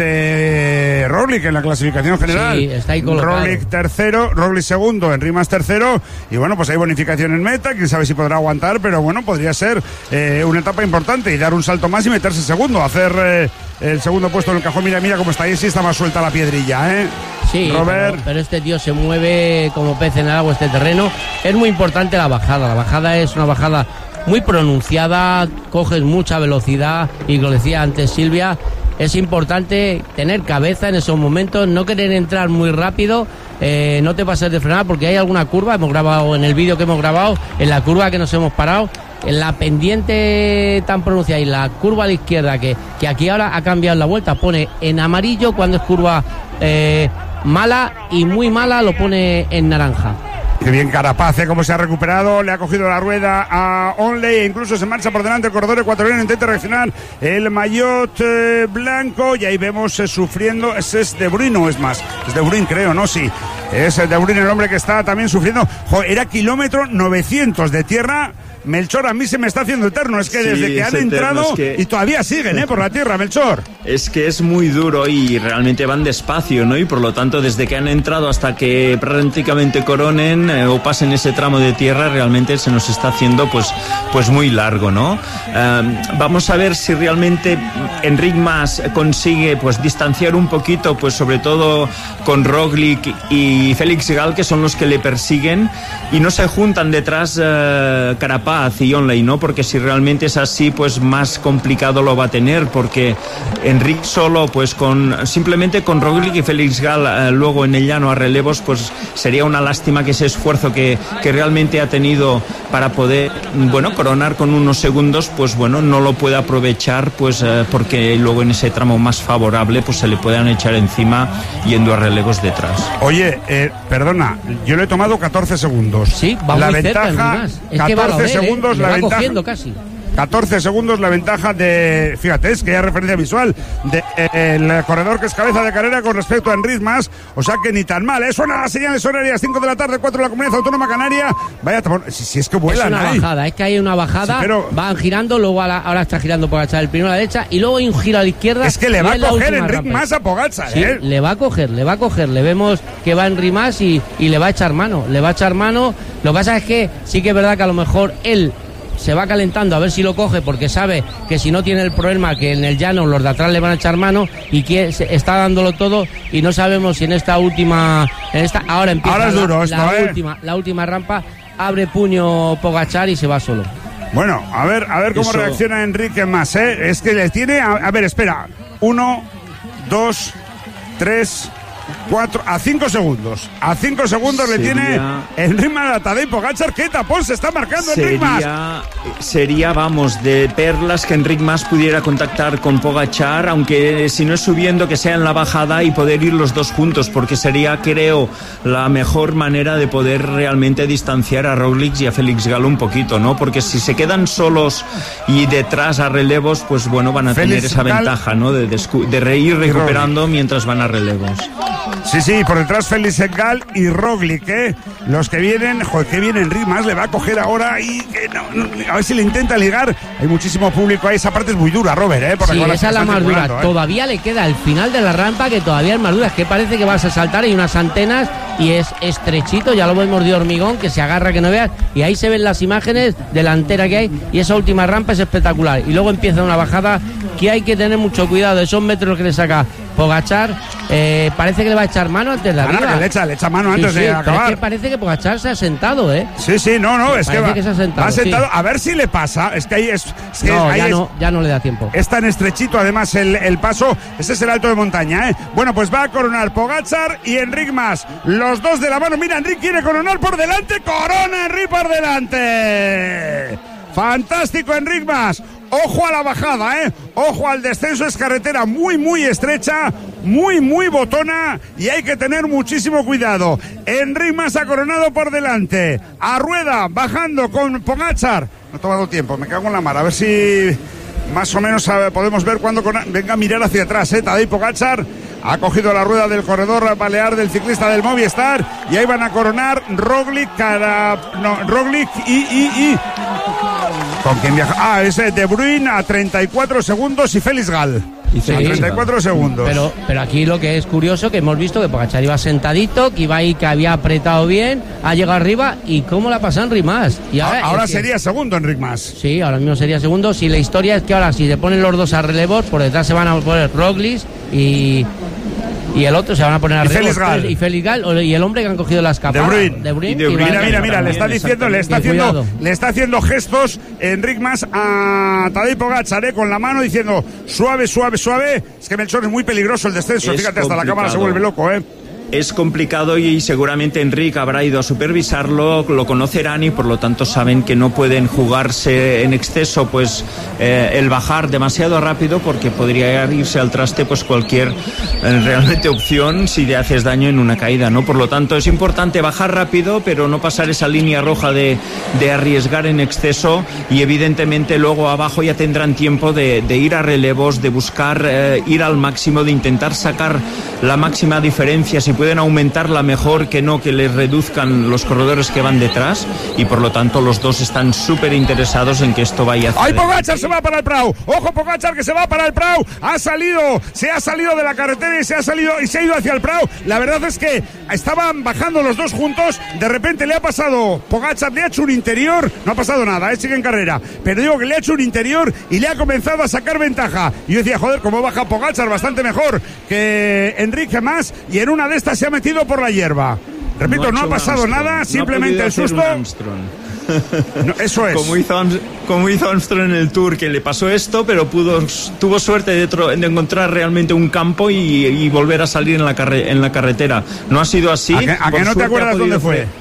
de Roglic en la clasificación general. Sí, está ahí colocado. Roglic tercero, Roglic segundo, Enric Mas tercero. Y bueno, pues hay bonificación en meta, quién sabe si podrá aguantar, pero bueno, podría ser eh, una etapa importante y dar un salto más y meterse segundo, hacer eh, el segundo puesto en el cajón. Mira, mira cómo está ahí, sí está más suelta la piedrilla, ¿eh? Sí, Robert. pero, pero este tío se mueve como pez en el agua, este terreno. Es muy importante la bajada. La bajada es una bajada muy pronunciada, coges mucha velocidad y lo decía antes Silvia, es importante tener cabeza en esos momentos, no querer entrar muy rápido, eh, no te pases de frenar porque hay alguna curva, hemos grabado en el vídeo que hemos grabado, en la curva que nos hemos parado, en la pendiente tan pronunciada y la curva a la izquierda que, que aquí ahora ha cambiado la vuelta, pone en amarillo cuando es curva eh, mala y muy mala lo pone en naranja. Qué bien Carapaz, ¿eh? Cómo se ha recuperado, le ha cogido la rueda a Onley e incluso se marcha por delante el corredor ecuatoriano, intenta reaccionar el maillot eh, blanco y ahí vemos eh, sufriendo, ese es De Bruyne o es más, es De Bruyne creo, ¿no? Sí, es De Bruyne el hombre que está también sufriendo. Jo, era kilómetro novecientos de tierra. Melchor, a mí se me está haciendo eterno, es que Sí, desde que es han eterno, entrado es que- y todavía siguen, ¿eh? Por la tierra, Melchor. Es que es muy duro y realmente van despacio, ¿no? Y por lo tanto, desde que han entrado hasta que prácticamente coronen eh, o pasen ese tramo de tierra, realmente se nos está haciendo pues, pues muy largo, ¿no? Eh, vamos a ver si realmente Enric Mas consigue pues distanciar un poquito, pues sobre todo con Roglic y Félix Gal, que son los que le persiguen y no se juntan detrás eh, Carapaz y Onley, ¿no? Porque si realmente es así, pues más complicado lo va a tener, porque Enric solo, pues con simplemente con Roglic y Félix Gal eh, luego en el llano a relevos, pues sería una lástima que ese esfuerzo que, que realmente ha tenido para poder, bueno, coronar con unos segundos, pues bueno, no lo puede aprovechar, pues eh, porque luego en ese tramo más favorable, pues se le puedan echar encima yendo a relevos detrás. Oye, eh, perdona, yo le he tomado catorce segundos. Sí, va la muy cerca, ventaja, Enric Mas. Es que va a lo de él, ¿eh? segundos Le la va ventaja. cogiendo casi. catorce segundos la ventaja de, fíjate, es que hay referencia visual de eh, el corredor que es cabeza de carrera con respecto a Enric Mas, o sea que ni tan mal, ¿eh? Suena las señales horarias, cinco de la tarde, cuatro de la Comunidad Autónoma Canaria. Vaya, si, si es que vuelan, es una ahí. bajada, es que hay una bajada, Sí, pero- van girando, luego a la- ahora está girando Pogačar el primero a la derecha y luego hay un giro a la izquierda. Es que le y va a es la coger última Enric rampa. Mas a Pogačar, Sí, ¿eh? le va a coger, le va a coger, le vemos que va Enric Mas y, y le va a echar mano, le va a echar mano. Lo que pasa es que sí que es verdad que a lo mejor él se va calentando a ver si lo coge porque sabe que si no tiene el problema que en el llano los de atrás le van a echar mano y que se- está dándolo todo y no sabemos si en esta última, en esta ahora empieza Ahora es la, duro esto, la ¿eh? última, la última rampa, abre puño Pogačar y se va solo. Bueno, a ver, a ver cómo Eso. reacciona Enrique Mas, ¿eh? Es que le tiene... A, a ver, espera. Uno, dos, tres... Cuatro, a cinco segundos. A cinco segundos Sería... le tiene Enric Mas a Tadej Pogačar. ¿Qué tapón se está marcando Enric Mas? Sería, sería, vamos, de perlas que Enric Mas pudiera contactar con Pogačar, aunque si no es subiendo, que sea en la bajada y poder ir los dos juntos, porque sería, creo, la mejor manera de poder realmente distanciar a Roglic y a Félix Gall un poquito, ¿no? Porque si se quedan solos y detrás a relevos, pues bueno, van a Félix tener esa Gall ventaja, ¿no? De, de, de ir recuperando mientras van a relevos. Sí, sí, por detrás Félix Gall y Roglic, ¿eh? Los que vienen, joder, que viene Enric Mas, le va a coger ahora y que no, no, a ver si le intenta ligar. Hay muchísimo público ahí, esa parte es muy dura, Robert, ¿eh? Por Sí, la esa es la más dura. ¿eh? Todavía le queda el final de la rampa, que todavía es más dura. Es que parece que vas a saltar, hay unas antenas y es estrechito, ya lo vemos de hormigón, que se agarra que no veas. Y ahí se ven las imágenes delantera que hay y esa última rampa es espectacular. Y luego empieza una bajada que hay que tener mucho cuidado. Esos metros que le saca Pogačar, eh, parece que le va a echar mano antes de Ah, no, arriba. que le echa, le echa mano Sí, antes sí, de pero acabar. es que parece que Pogačar se ha sentado, ¿eh? Sí, sí, no, no, es que Parece va, que se ha sentado, va sentado. sí. A ver si le pasa. Es que ahí es, es que No, ahí ya es, no, ya no le da tiempo. es tan estrechito además el, el paso. Ese es el alto de montaña, ¿eh? Bueno, pues va a coronar Pogačar y Enric Mas. Los dos de la mano. Mira, Enric quiere coronar por delante. Corona Enric por delante. Fantástico Enric Mas. Ojo a la bajada, ¿eh? Ojo al descenso, es carretera muy, muy estrecha, muy, muy botona y hay que tener muchísimo cuidado. Enric Mas ha coronado por delante. A rueda, bajando con Pogačar. No ha tomado tiempo, me cago en la mar. A ver si más o menos a ver, podemos ver cuando con... venga a mirar hacia atrás, ¿eh? Tadej Pogačar ha cogido la rueda del corredor balear del ciclista del Movistar y ahí van a coronar Roglic, cara... no, Roglic y... y, y... ¿Con quién viaja? Ah, es De Bruyne a treinta y cuatro segundos y Félix Gall. Sí, a treinta y cuatro segundos. Pero, pero aquí lo que es curioso, que hemos visto que Pogačar iba sentadito, que iba ahí, que había apretado bien, ha llegado arriba y cómo la pasa Enric Mas. Y ahora, ahora es que, sería segundo Enric Mas. Sí, ahora mismo sería segundo. Si la historia es que ahora si se ponen los dos a relevos, por detrás se van a poner Roglic y... Y el otro se van a poner a Y Félix Gall. Y Félix Gall, y el hombre que han cogido la escapada. De Bruyne. De Bruyne, De Bruyne. que va- Mira, mira, mira, le está diciendo, le está Que haciendo, cuidado. le está haciendo gestos Enric Mas a Tadej Pogačar, ¿eh? Con la mano diciendo suave, suave, suave. Es que Melchor es muy peligroso el descenso. Es Fíjate, hasta la cámara se complicado. vuelve loco, ¿eh? Es complicado y seguramente Enric habrá ido a supervisarlo, lo conocerán y por lo tanto saben que no pueden jugarse en exceso pues eh, el bajar demasiado rápido, porque podría irse al traste pues cualquier eh, realmente opción si te haces daño en una caída, ¿no? Por lo tanto es importante bajar rápido pero no pasar esa línea roja de, de arriesgar en exceso, y evidentemente luego abajo ya tendrán tiempo de, de ir a relevos, de buscar eh, ir al máximo, de intentar sacar la máxima diferencia. Si pueden aumentarla mejor, que no que les reduzcan los corredores que van detrás, y por lo tanto los dos están súper interesados en que esto vaya hacia ¡Ay, adelante. Pogačar se va para el Prau! ¡Ojo, Pogačar que se va para el Prau! Ha salido, se ha salido de la carretera y se ha salido y se ha ido hacia el Prau. La verdad es que estaban bajando los dos juntos. De repente le ha pasado, Pogačar le ha hecho un interior. No ha pasado nada, ¿eh? Sigue en carrera. Pero digo que le ha hecho un interior y le ha comenzado a sacar ventaja. Y yo decía, joder, cómo baja Pogačar, bastante mejor que Enric Mas. Y en una de estas se ha metido por la hierba. Repito, no ha, hecho pasado un Armstrong, nada, no ha simplemente podido el hacer susto. un Armstrong. No, eso es. Como hizo, Arms- como hizo Armstrong en el Tour, que le pasó esto, pero pudo, tuvo suerte de, tro- de encontrar realmente un campo y, y volver a salir en la, carre- en la carretera. No ha sido así. ¿A que, a Por que no te suerte acuerdas ha podido dónde fue? hacer-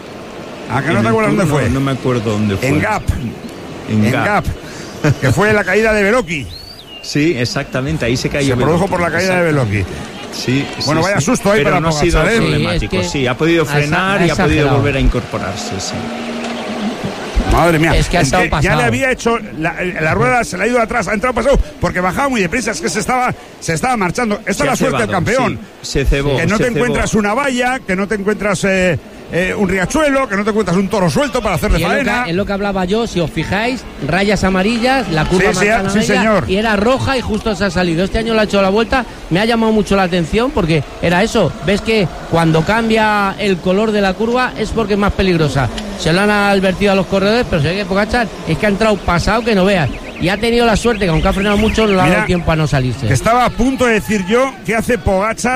¿A que En no te el acuerdas Tour dónde fue? No, no me acuerdo dónde fue. En Gap. En, En Gap. Gap. Que fue la caída de Beloki. Sí, exactamente, ahí se cayó. Se produjo Beloki, por la caída de Beloki. Sí, Bueno, sí, vaya sí. susto ahí Pero para no ha sido Pogačar, ¿eh? problemático. Sí, es que Sí, ha podido ha exa- frenar ha y ha podido exagerado. volver a incorporarse, sí. Madre mía, Es que ha estado ya pasado. le había hecho la, la rueda, se le ha ido atrás, ha entrado pasado porque bajaba muy deprisa, es que se estaba se estaba marchando. Esta Se es la ha suerte del cebado, campeón. sí. Se cebó, que no se te cebó. encuentras una valla, que no te encuentras eh, eh, un riachuelo, que no te encuentras un toro suelto para hacerle Y es lo, faena. que, es lo que hablaba yo, si os fijáis, rayas amarillas, la curva Sí, sí, marcada sí, amarilla, señor. y era roja y justo se ha salido. Este año le ha hecho la vuelta, me ha llamado mucho la atención porque era eso. Ves que cuando cambia el color de la curva es porque es más peligrosa. Se lo han advertido a los corredores, pero se ve que Pogačar es que ha entrado pasado que no veas. Y ha tenido la suerte que aunque ha frenado mucho, no le ha Mira, dado tiempo a no salirse. Que estaba a punto de decir yo que hace Pogačar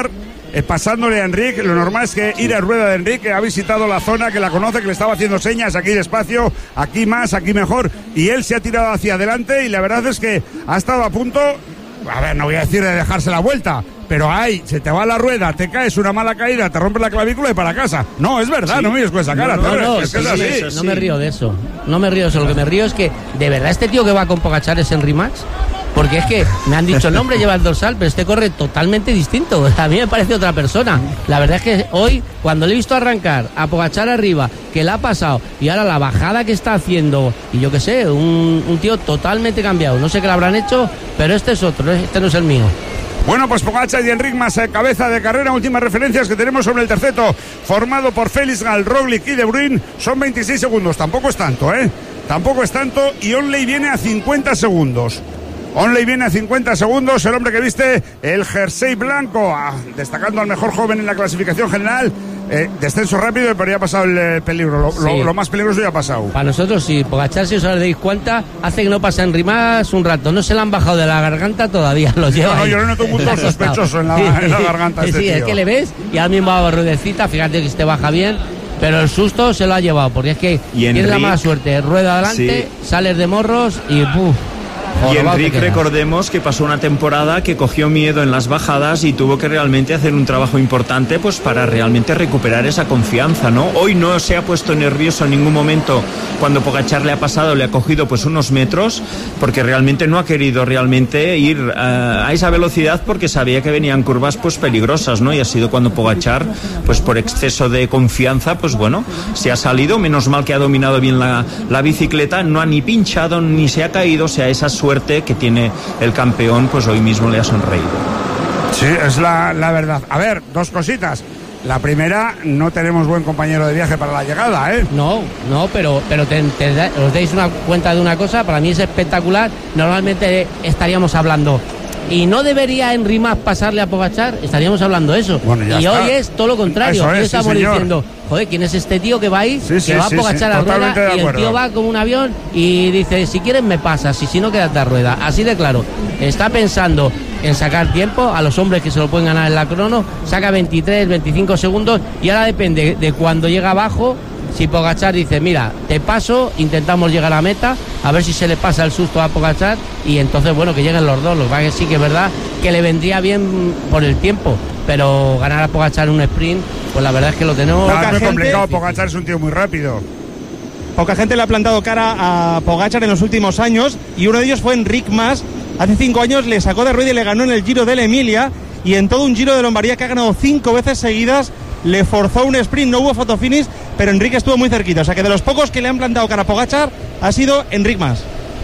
eh, pasándole a Enric. Lo normal es que ir a rueda de Enric, que ha visitado la zona, que la conoce, que le estaba haciendo señas, aquí despacio, aquí más, aquí mejor, y él se ha tirado hacia adelante y la verdad es que ha estado a punto, a ver, no voy a decir de dejarse la vuelta, pero ahí se te va la rueda, te caes una mala caída, te rompes la clavícula y para casa. No, es verdad, sí. No me mires con esa cara. No, no, no, es que sí, es así. Sí, no me río de eso. No me río de eso. Lo que me río es que, de verdad, este tío que va con Pogačar es Henry Mas. Porque es que me han dicho el nombre, lleva el dorsal, pero este corre totalmente distinto. A mí me parece otra persona. La verdad es que hoy, cuando le he visto arrancar a Pogačar arriba, que le ha pasado, y ahora la bajada que está haciendo, y yo qué sé, un, un tío totalmente cambiado. No sé qué le habrán hecho, pero este es otro, este no es el mío. Bueno, pues Pogačar y Enric Mas, eh, cabeza de carrera. Últimas referencias que tenemos sobre el terceto, formado por Félix Gall, Roglic y De Bruyne. Son veintiséis segundos, tampoco es tanto, ¿eh? Tampoco es tanto, y Onley viene a cincuenta segundos. Onley viene a cincuenta segundos, el hombre que viste el jersey blanco, ah, destacando al mejor joven en la clasificación general. Eh, descenso rápido, pero ya ha pasado el eh, peligro. Lo, sí. lo, lo más peligroso ya ha pasado. Para nosotros sí, Pogačar, si os dais cuenta, hace que no pasa Henry Mas un rato. No se le han bajado de la garganta todavía, lo lleva. No, no, ahí. yo lo noto un punto sospechoso en la, en la garganta. Sí, este sí, tío. Es que le ves y ahora mismo va a ruedecita, fíjate que se te baja bien. Pero el susto se lo ha llevado, porque es que tiene la mala suerte. Rueda adelante, sí. Sales de morros y ¡puf! Y Enric, recordemos que pasó una temporada que cogió miedo en las bajadas y tuvo que realmente hacer un trabajo importante pues para realmente recuperar esa confianza, ¿no? Hoy no se ha puesto nervioso en ningún momento cuando Pogačar le ha pasado, le ha cogido pues unos metros, porque realmente no ha querido realmente ir uh, a esa velocidad porque sabía que venían curvas pues peligrosas, ¿no? Y ha sido cuando Pogačar, pues por exceso de confianza, pues bueno, se ha salido, menos mal que ha dominado bien la, la bicicleta, no ha ni pinchado ni se ha caído, o sea, esa suerte que tiene el campeón, pues hoy mismo le ha sonreído. Sí, es la, la verdad. A ver, dos cositas. La primera, no tenemos buen compañero de viaje para la llegada, ¿eh? No, no, pero, pero te, te, os dais una cuenta de una cosa, para mí es espectacular. Normalmente estaríamos hablando, ¿y no debería Henry Mas pasarle a Pogačar? Estaríamos hablando de eso. Bueno, y está. Hoy es todo lo contrario. Eso Hoy es, estamos sí, diciendo, joder, ¿quién es este tío que va ahí? Sí, sí, que va sí, a Pogačar sí, a rueda y el tío va como un avión y dice, si quieres me pasas y si no quédate a rueda. Así de claro. Está pensando en sacar tiempo a los hombres que se lo pueden ganar en la crono, saca veintitrés, veinticinco segundos y ahora depende de cuando llega abajo. Si Pogačar dice, mira, te paso, intentamos llegar a meta, a ver si se le pasa el susto a Pogačar y entonces, bueno, que lleguen los dos. Lo que pasa es que sí que es verdad que le vendría bien por el tiempo, pero ganar a Pogačar en un sprint, pues la verdad es que lo tenemos... No, es muy complicado, Pogačar es un tío muy rápido. Poca gente le ha plantado cara a Pogačar en los últimos años y uno de ellos fue Enric Mas. Hace cinco años le sacó de rueda y le ganó en el Giro de la Emilia, y en todo un Giro de Lombardía que ha ganado cinco veces seguidas le forzó un sprint, no hubo fotofinish, pero Enric estuvo muy cerquita, o sea que de los pocos que le han plantado cara a Pogačar ha sido Enric Mas.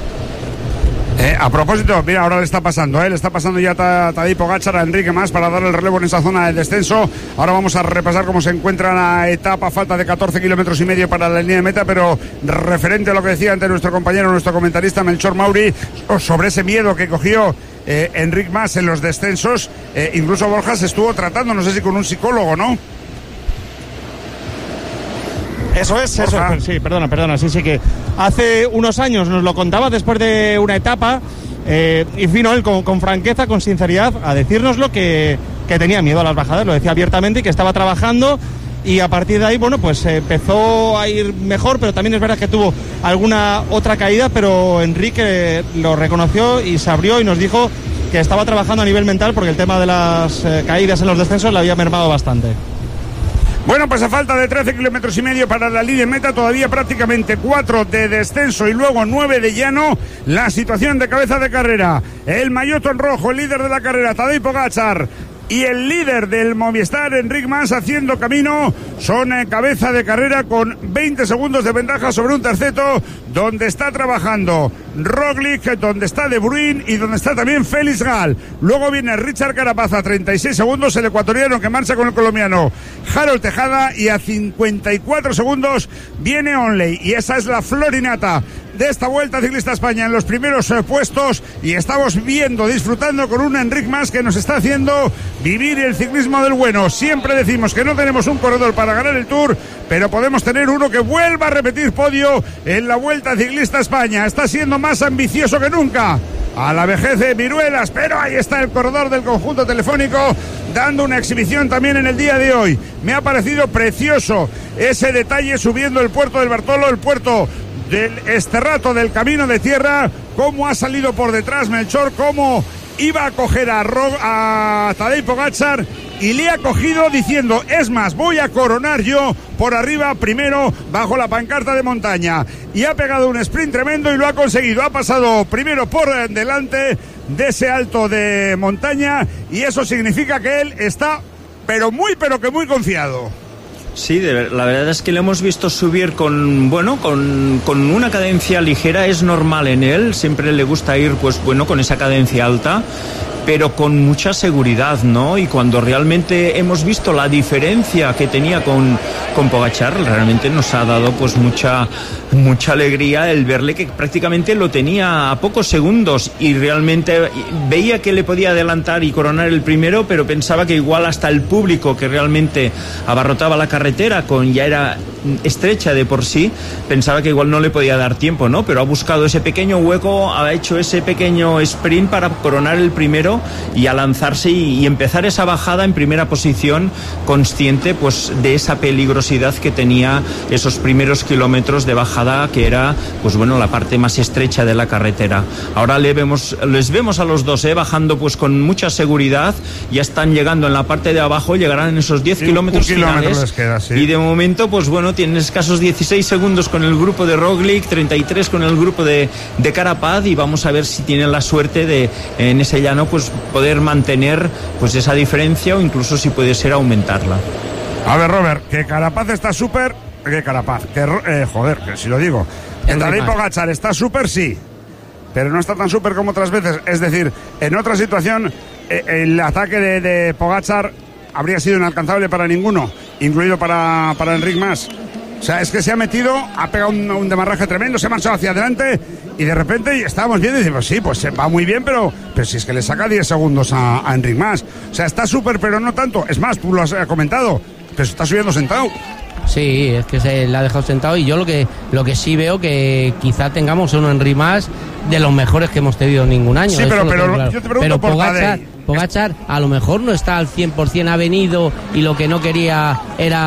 Eh, a propósito, mira, ahora le está pasando, ¿eh? le está pasando ya Tadej Pogačar a Enric Mas para darle el relevo en esa zona de descenso. Ahora vamos a repasar cómo se encuentra la etapa, falta de catorce kilómetros y medio para la línea de meta, pero referente a lo que decía ante nuestro compañero, nuestro comentarista Melchor Mauri, sobre ese miedo que cogió eh, Enric Mas en los descensos, eh, incluso Borja se estuvo tratando, no sé si con un psicólogo, ¿no? Eso es, eso es, sí, perdona, perdona, sí, sí que hace unos años nos lo contaba después de una etapa eh, y vino él con, con franqueza, con sinceridad, a decírnoslo que, que tenía miedo a las bajadas, lo decía abiertamente y que estaba trabajando y a partir de ahí, bueno, pues eh, empezó a ir mejor, pero también es verdad que tuvo alguna otra caída, pero Enrique lo reconoció y se abrió y nos dijo que estaba trabajando a nivel mental porque el tema de las eh, caídas en los descensos le había mermado bastante. Bueno, pues a falta de trece kilómetros y medio para la línea de meta, todavía prácticamente cuatro de descenso y luego nueve de llano. La situación de cabeza de carrera, el maillot en rojo, el líder de la carrera, Tadej Pogačar, y el líder del Movistar, Enric Mas, haciendo camino, son eh, cabeza de carrera con veinte segundos de ventaja sobre un terceto, donde está trabajando Roglic, donde está De Bruyne y donde está también Félix Gall. Luego viene Richard Carapaz a treinta y seis segundos, el ecuatoriano que marcha con el colombiano Harold Tejada, y a cincuenta y cuatro segundos viene Onley. Y esa es la florinata de esta Vuelta Ciclista España en los primeros eh, puestos, y estamos viendo, disfrutando con un Enric Mas que nos está haciendo vivir el ciclismo del bueno. Siempre decimos que no tenemos un corredor para ganar el Tour, pero podemos tener uno que vuelva a repetir podio en la Vuelta Ciclista España. Está siendo más ambicioso que nunca a la vejez de viruelas, pero ahí está el corredor del conjunto telefónico dando una exhibición también en el día de hoy. Me ha parecido precioso ese detalle subiendo el puerto del Bartolo, el puerto del Esterrato del Camino de Tierra, cómo ha salido por detrás Melchor, cómo iba a coger a, Ro- a Tadej Pogačar y le ha cogido diciendo, es más, voy a coronar yo por arriba primero bajo la pancarta de montaña, y ha pegado un sprint tremendo y lo ha conseguido, ha pasado primero por delante de ese alto de montaña, y eso significa que él está pero muy pero que muy confiado. Sí, de, la verdad es que le hemos visto subir con, bueno, con, con una cadencia ligera, es normal en él, siempre le gusta ir, pues bueno, con esa cadencia alta, pero con mucha seguridad, ¿no? Y cuando realmente hemos visto la diferencia que tenía con, con Pogačar, realmente nos ha dado pues mucha, mucha alegría el verle que prácticamente lo tenía a pocos segundos y realmente veía que le podía adelantar y coronar el primero, pero pensaba que igual hasta el público que realmente abarrotaba la carretera, con ya era estrecha de por sí, pensaba que igual no le podía dar tiempo, ¿no? Pero ha buscado ese pequeño hueco, ha hecho ese pequeño sprint para coronar el primero y a lanzarse y, y empezar esa bajada en primera posición, consciente pues de esa peligrosidad que tenía esos primeros kilómetros de bajada, que era pues bueno la parte más estrecha de la carretera. Ahora le vemos, les vemos a los dos, ¿eh? bajando pues con mucha seguridad, ya están llegando en la parte de abajo, llegarán en esos diez kilómetros finales les queda, sí. Y de momento pues bueno tienen escasos dieciséis segundos con el grupo de Roglic, treinta y tres con el grupo de, de Carapaz, y vamos a ver si tienen la suerte de en ese llano pues poder mantener pues esa diferencia o incluso si puede ser aumentarla. A ver, Robert, que Carapaz está súper, que Carapaz, que eh, joder, que si lo digo, que Tadej Pogačar está súper, sí, pero no está tan súper como otras veces. Es decir, en otra situación eh, el ataque de, de Pogačar habría sido inalcanzable para ninguno, incluido para, para Enric Mas. O sea, es que se ha metido, ha pegado un, un demarraje tremendo, se ha marchado hacia adelante y de repente estábamos viendo y decimos, sí, pues va muy bien, pero, pero si es que le saca diez segundos a, a Enric Mas. O sea, está súper, pero no tanto. Es más, tú lo has comentado, pero se está subiendo sentado. Sí, es que se le ha dejado sentado, y yo lo que lo que sí veo que quizá tengamos un Enric Mas de los mejores que hemos tenido ningún año. Sí, pero, pero claro. Yo te pregunto pero por Pogačar, Pogačar a lo mejor no está al cien por ciento, ha venido y lo que no quería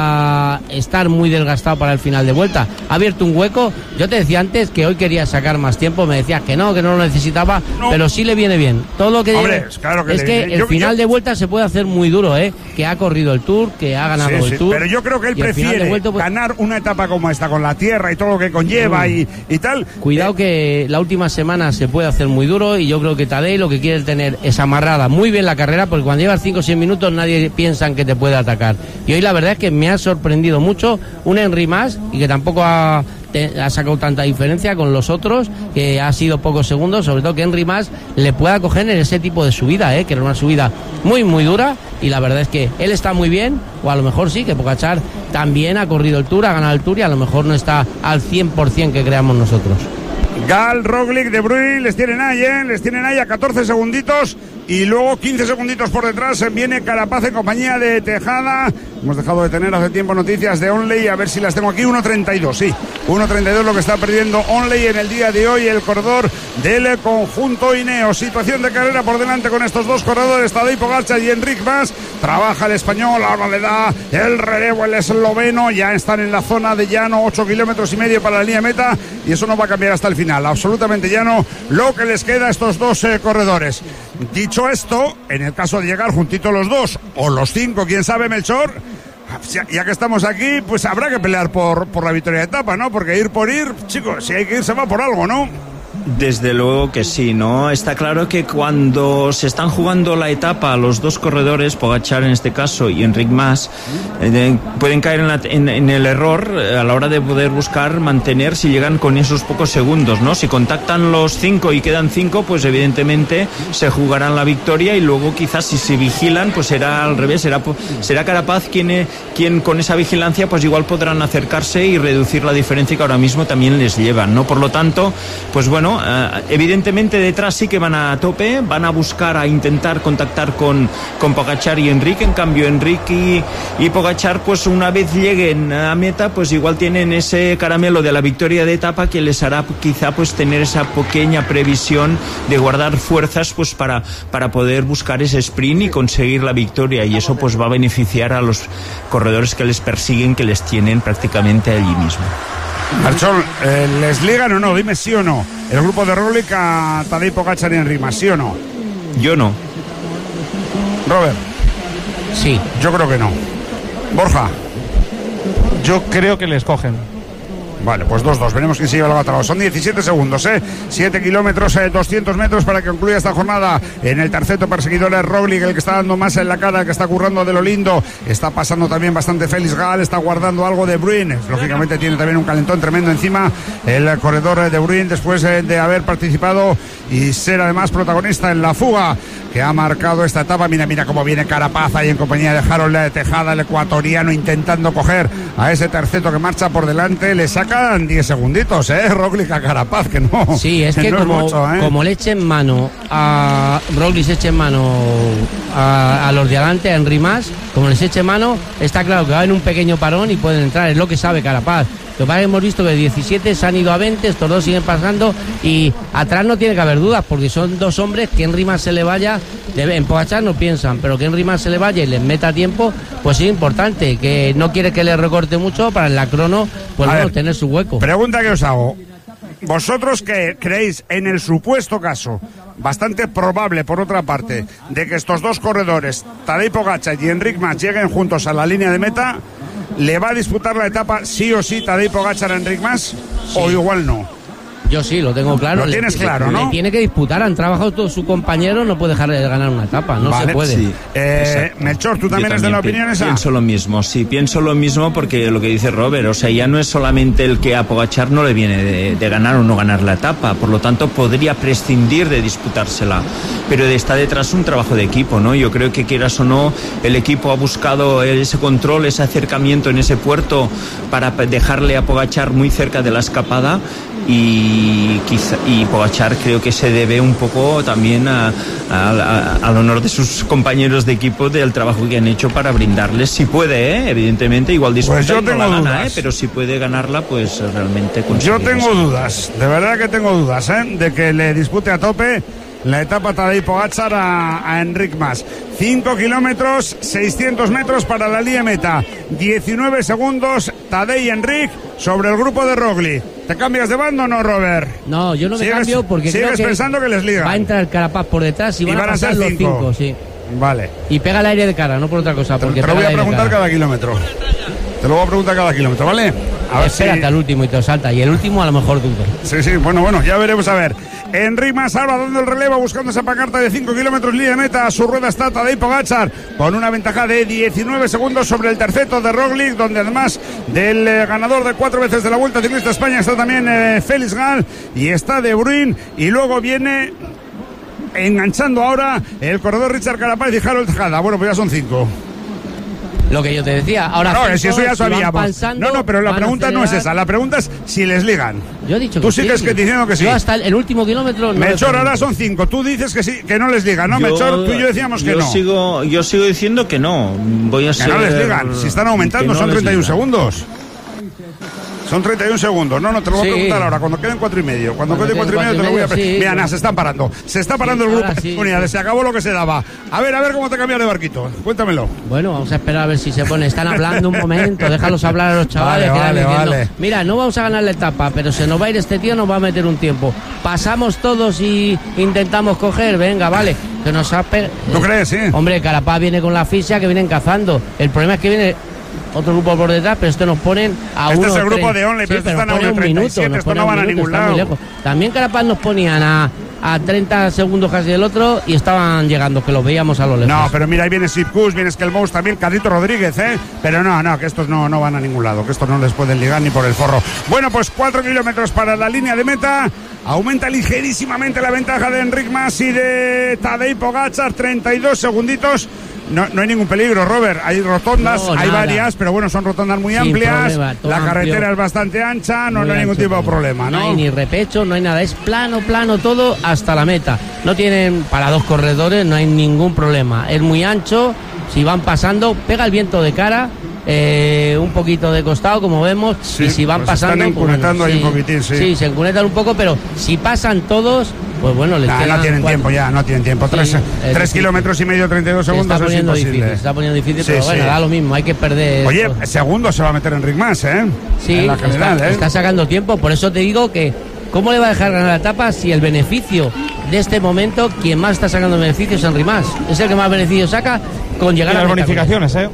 era estar muy desgastado para el final de vuelta. Ha abierto un hueco. Yo te decía antes que hoy quería sacar más tiempo, me decías que no, que no lo necesitaba, no. Pero sí le viene bien. Todo lo que Hombre, lleve, claro que es que viene. el yo, final yo... de vuelta se puede hacer muy duro, ¿eh? Que ha corrido el Tour, que ha ganado sí, sí, el Tour. Pero yo creo que él prefiere vuelta, pues... ganar una etapa como esta, con la tierra y todo lo que conlleva mm. y, y tal. Cuidado que la última semana se puede hacer muy duro, y yo creo que Tadej lo que quiere es tener es amarrada muy bien la carrera, porque cuando llevas cinco o seis minutos nadie piensa en que te puede atacar. Y hoy la verdad es que me ha sorprendido mucho un Enric Mas, y que tampoco ha, te, ha sacado tanta diferencia con los otros, que ha sido pocos segundos, sobre todo que Enric Mas le pueda coger en ese tipo de subida, ¿eh? Que era una subida muy muy dura, y la verdad es que él está muy bien, o a lo mejor sí, que Pogačar también ha corrido el Tour, ha ganado el Tour, y a lo mejor no está al cien por ciento que creamos nosotros. Gal, Roglic, De Bruyne, les tienen ahí, ¿eh? Les tienen ahí a catorce segunditos, y luego quince segunditos por detrás viene Carapaz en compañía de Tejada. Hemos dejado de tener hace tiempo noticias de Onley, a ver si las tengo aquí. uno treinta y dos, sí, uno treinta y dos lo que está perdiendo Onley en el día de hoy, el corredor del conjunto Ineos. Situación de carrera por delante con estos dos corredores, Tadej Pogačar y Enric Mas. Trabaja el español, ahora le da el relevo el esloveno, ya están en la zona de llano, ocho kilómetros y medio para la línea meta, y eso no va a cambiar hasta el final, absolutamente llano lo que les queda a estos dos eh, corredores. Dicho esto, en el caso de llegar juntitos los dos, o los cinco, quién sabe, Melchor, ya, ya que estamos aquí, pues habrá que pelear por, por la victoria de etapa, ¿no? Porque ir por ir, chicos, si hay que ir se va por algo, ¿no? Desde luego que sí, ¿no? Está claro que cuando se están jugando la etapa los dos corredores, Pogačar en este caso y Enric Mas, eh, pueden caer en, la, en, en el error a la hora de poder buscar mantener si llegan con esos pocos segundos, ¿no? Si contactan los cinco y quedan cinco, pues evidentemente se jugarán la victoria, y luego quizás si se vigilan, pues será al revés, será, será Carapaz quien, quien con esa vigilancia pues igual podrán acercarse y reducir la diferencia que ahora mismo también les llevan, ¿no? Por lo tanto, pues bueno, bueno, eh, evidentemente detrás sí que van a tope, van a buscar, a intentar contactar con, con Pogačar y Enric. En cambio Enric y, y Pogačar, pues una vez lleguen a meta, pues igual tienen ese caramelo de la victoria de etapa que les hará quizá pues tener esa pequeña previsión de guardar fuerzas pues para, para poder buscar ese sprint y conseguir la victoria, y eso pues va a beneficiar a los corredores que les persiguen, que les tienen prácticamente allí mismo. Archol, eh, ¿les ligan o no? Dime sí o no. El grupo de Roglic a Tadej Pogačar y Enric Mas, ¿sí o no? Yo no. Robert. Sí. Yo creo que no. Borja. Yo creo que les cogen. Vale, pues dos dos, veremos quién se lleva el gato. Son diecisiete segundos, ¿eh? siete kilómetros, eh, doscientos metros para que concluya esta jornada. En el terceto perseguidor es Roglic, el que está dando más en la cara, el que está currando de lo lindo. Está pasando también bastante Félix Gal, está guardando algo de Bruin. Lógicamente tiene también un calentón tremendo encima el corredor de Bruin, después eh, de haber participado y ser además protagonista en la fuga que ha marcado esta etapa. Mira, mira cómo viene Carapaz ahí en compañía de Harold Tejada, el ecuatoriano, intentando coger a ese terceto que marcha por delante. Le sacan diez segunditos, ¿eh? Roglic a Carapaz, que no. Sí, es que no como, es mucho, ¿eh? como le echen mano a Roglic, eche mano a, a los de adelante, a Enric Mas, como les eche mano, está claro que va en un pequeño parón y pueden entrar, es lo que sabe Carapaz. Lo que pasa es que hemos visto que de diecisiete se han ido a veinte, estos dos siguen pasando y atrás no tiene que haber dudas porque son dos hombres que Enric Mas se le vaya, en Pogačar no piensan, pero que Enric Mas se le vaya y les meta tiempo, pues es importante, que no quiere que le recorte mucho para en la crono, pues bueno, tener su hueco. Pregunta que os hago. ¿Vosotros que creéis en el supuesto caso, bastante probable por otra parte, de que estos dos corredores, Tadej Pogačar y Enric Mas, lleguen juntos a la línea de meta, le va a disputar la etapa sí o sí Tadej Pogačar a Enric Mas, sí, o igual no? Yo sí, lo tengo claro. Lo tienes le, claro, le, ¿no? Le tiene que disputar, han trabajado todo su compañero, no puede dejar de ganar una etapa, no vale, se puede. Sí. Eh, Melchor, ¿tú también eres de la opinión esa? Pienso lo mismo, sí, pienso lo mismo porque lo que dice Robert, o sea, ya no es solamente el que a Pogačar no le viene de, de ganar o no ganar la etapa, por lo tanto podría prescindir de disputársela, pero está detrás un trabajo de equipo, ¿no? Yo creo que quieras o no, el equipo ha buscado ese control, ese acercamiento en ese puerto para dejarle a Pogačar muy cerca de la escapada. Y quizá, y Pogačar creo que se debe un poco también a, a, a, al honor de sus compañeros de equipo del trabajo que han hecho para brindarles, si puede, ¿eh? Evidentemente, igual disputa pues yo y no tengo la gana, dudas. ¿eh? Pero si puede ganarla, pues realmente yo tengo dudas, de verdad que tengo dudas, ¿eh? De que le dispute a tope la etapa Tadej Pogačar a, a Enric Mas. cinco kilómetros, seiscientos metros para la línea meta. diecinueve segundos, Tadej y Enric sobre el grupo de Roglic. ¿Te cambias de bando o no, Robert? No, yo no me ¿Sigues, cambio porque sigues creo que pensando que les ligan? va a entrar Carapaz por detrás y, y van, van a pasar a ser los cinco. cinco, sí. Vale. Y pega el aire de cara, no por otra cosa. Porque te lo voy a preguntar cada... cada kilómetro. Te lo voy a preguntar cada kilómetro, ¿vale? A ver Espérate si... al último y te lo salta. Y el último a lo mejor dudo. Sí, sí, bueno, bueno, ya veremos a ver. Enric Mas ahora dando el relevo, buscando esa pancarta de cinco kilómetros, línea de meta. A su rueda está Tadej Pogačar con una ventaja de diecinueve segundos sobre el terceto de Roglic, donde además del eh, ganador de cuatro veces de la Vuelta Ciclista España está también eh, Félix Gal y está De Bruin. Y luego viene enganchando ahora el corredor Richard Carapaz y Harold Tejada. Bueno, pues ya son cinco. Lo que yo te decía, ahora no, cinco, si eso ya si sabíamos. Pasando, no, no, pero la pregunta no es esa. La pregunta es si les ligan. Yo he dicho Tú que sigues sí. que diciendo que sí. Yo hasta el, el último kilómetro. No Melchor, ahora son cinco. Tú dices que sí, que no les ligan, ¿no, yo, Melchor? Tú y yo decíamos que yo no. Sigo, yo sigo diciendo que no. Voy a que ser, no les ligan. Si están aumentando, no son treinta y uno ligan. segundos. Son treinta y uno segundos. No, no, te lo voy Sí. a preguntar ahora. Cuando queden cuatro y medio. Cuando, Cuando queden cuatro y queden medio te lo voy a cuatro y preguntar. medio, Mira, sí. nada, se están parando. Se está parando Sí, el grupo ahora de sí, unidades. sí. Se acabó lo que se daba. A ver, a ver cómo te cambias de barquito. Cuéntamelo. Bueno, vamos a esperar a ver si se pone. Están hablando un momento, déjalos hablar a los chavales. Vale, que vale, están diciendo, vale. mira, no vamos a ganar la etapa, pero se nos va a ir este tío, nos va a meter un tiempo. Pasamos todos y intentamos coger, venga, vale. Que nos ha pe- ¿Tú crees, sí? Hombre, Carapaz viene con la asfixia que vienen cazando. El problema es que viene otro grupo por detrás, pero esto nos ponen a Este uno. es el grupo tres. de Only, pero Sí, estos están a nos pone uno un treinta y minuto, siete, nos esto pone no un van a minuto, ningún está muy lado. lejos. También Carapaz nos ponían a, a treinta segundos casi del otro y estaban llegando, que los veíamos a lo lejos. No, pero mira, ahí viene Sipkus, viene Skelmous también, Carlito Rodríguez, ¿eh? Pero no, no, que estos no, no van a ningún lado, que estos no les pueden ligar ni por el forro. Bueno, pues cuatro kilómetros para la línea de meta. Aumenta ligerísimamente la ventaja de Enric Mas y de Tadej Pogačar, treinta y dos segunditos no, no hay ningún peligro, Robert. Hay rotondas, No, hay nada. varias, pero bueno, son rotondas muy Sin amplias. problema, todo la carretera amplio. es bastante ancha, no, Muy no hay ningún ancho tipo de todo. problema, ¿no? No hay ni repecho, no hay nada, es plano, plano todo hasta la meta. No tienen, para dos corredores no hay ningún problema. Es muy ancho, si van pasando, pega el viento de cara, eh, un poquito de costado, como vemos, Sí, y si van pues pasando... están pues bueno, encunetando ahí un poquitín, sí. Sí, se encunetan un poco, pero si pasan todos, pues bueno, les Nah, quedan no tienen cuatro. tiempo ya, no tienen tiempo. Sí, tres es tres difícil. kilómetros y medio, treinta y dos Se segundos está es poniendo imposible. difícil, se está poniendo difícil, Sí, pero bueno, sí. da lo mismo, hay que perder... Oye, esto. segundo se va a meter Enric Mas, ¿eh? Sí, En la general, está, ¿eh? está sacando tiempo, por eso te digo que ¿cómo le va a dejar ganar la etapa si el beneficio de este momento, quien más está sacando beneficios es Enric Mas? Es el que más beneficios saca con Y llegar a las la meta. bonificaciones, ¿eh?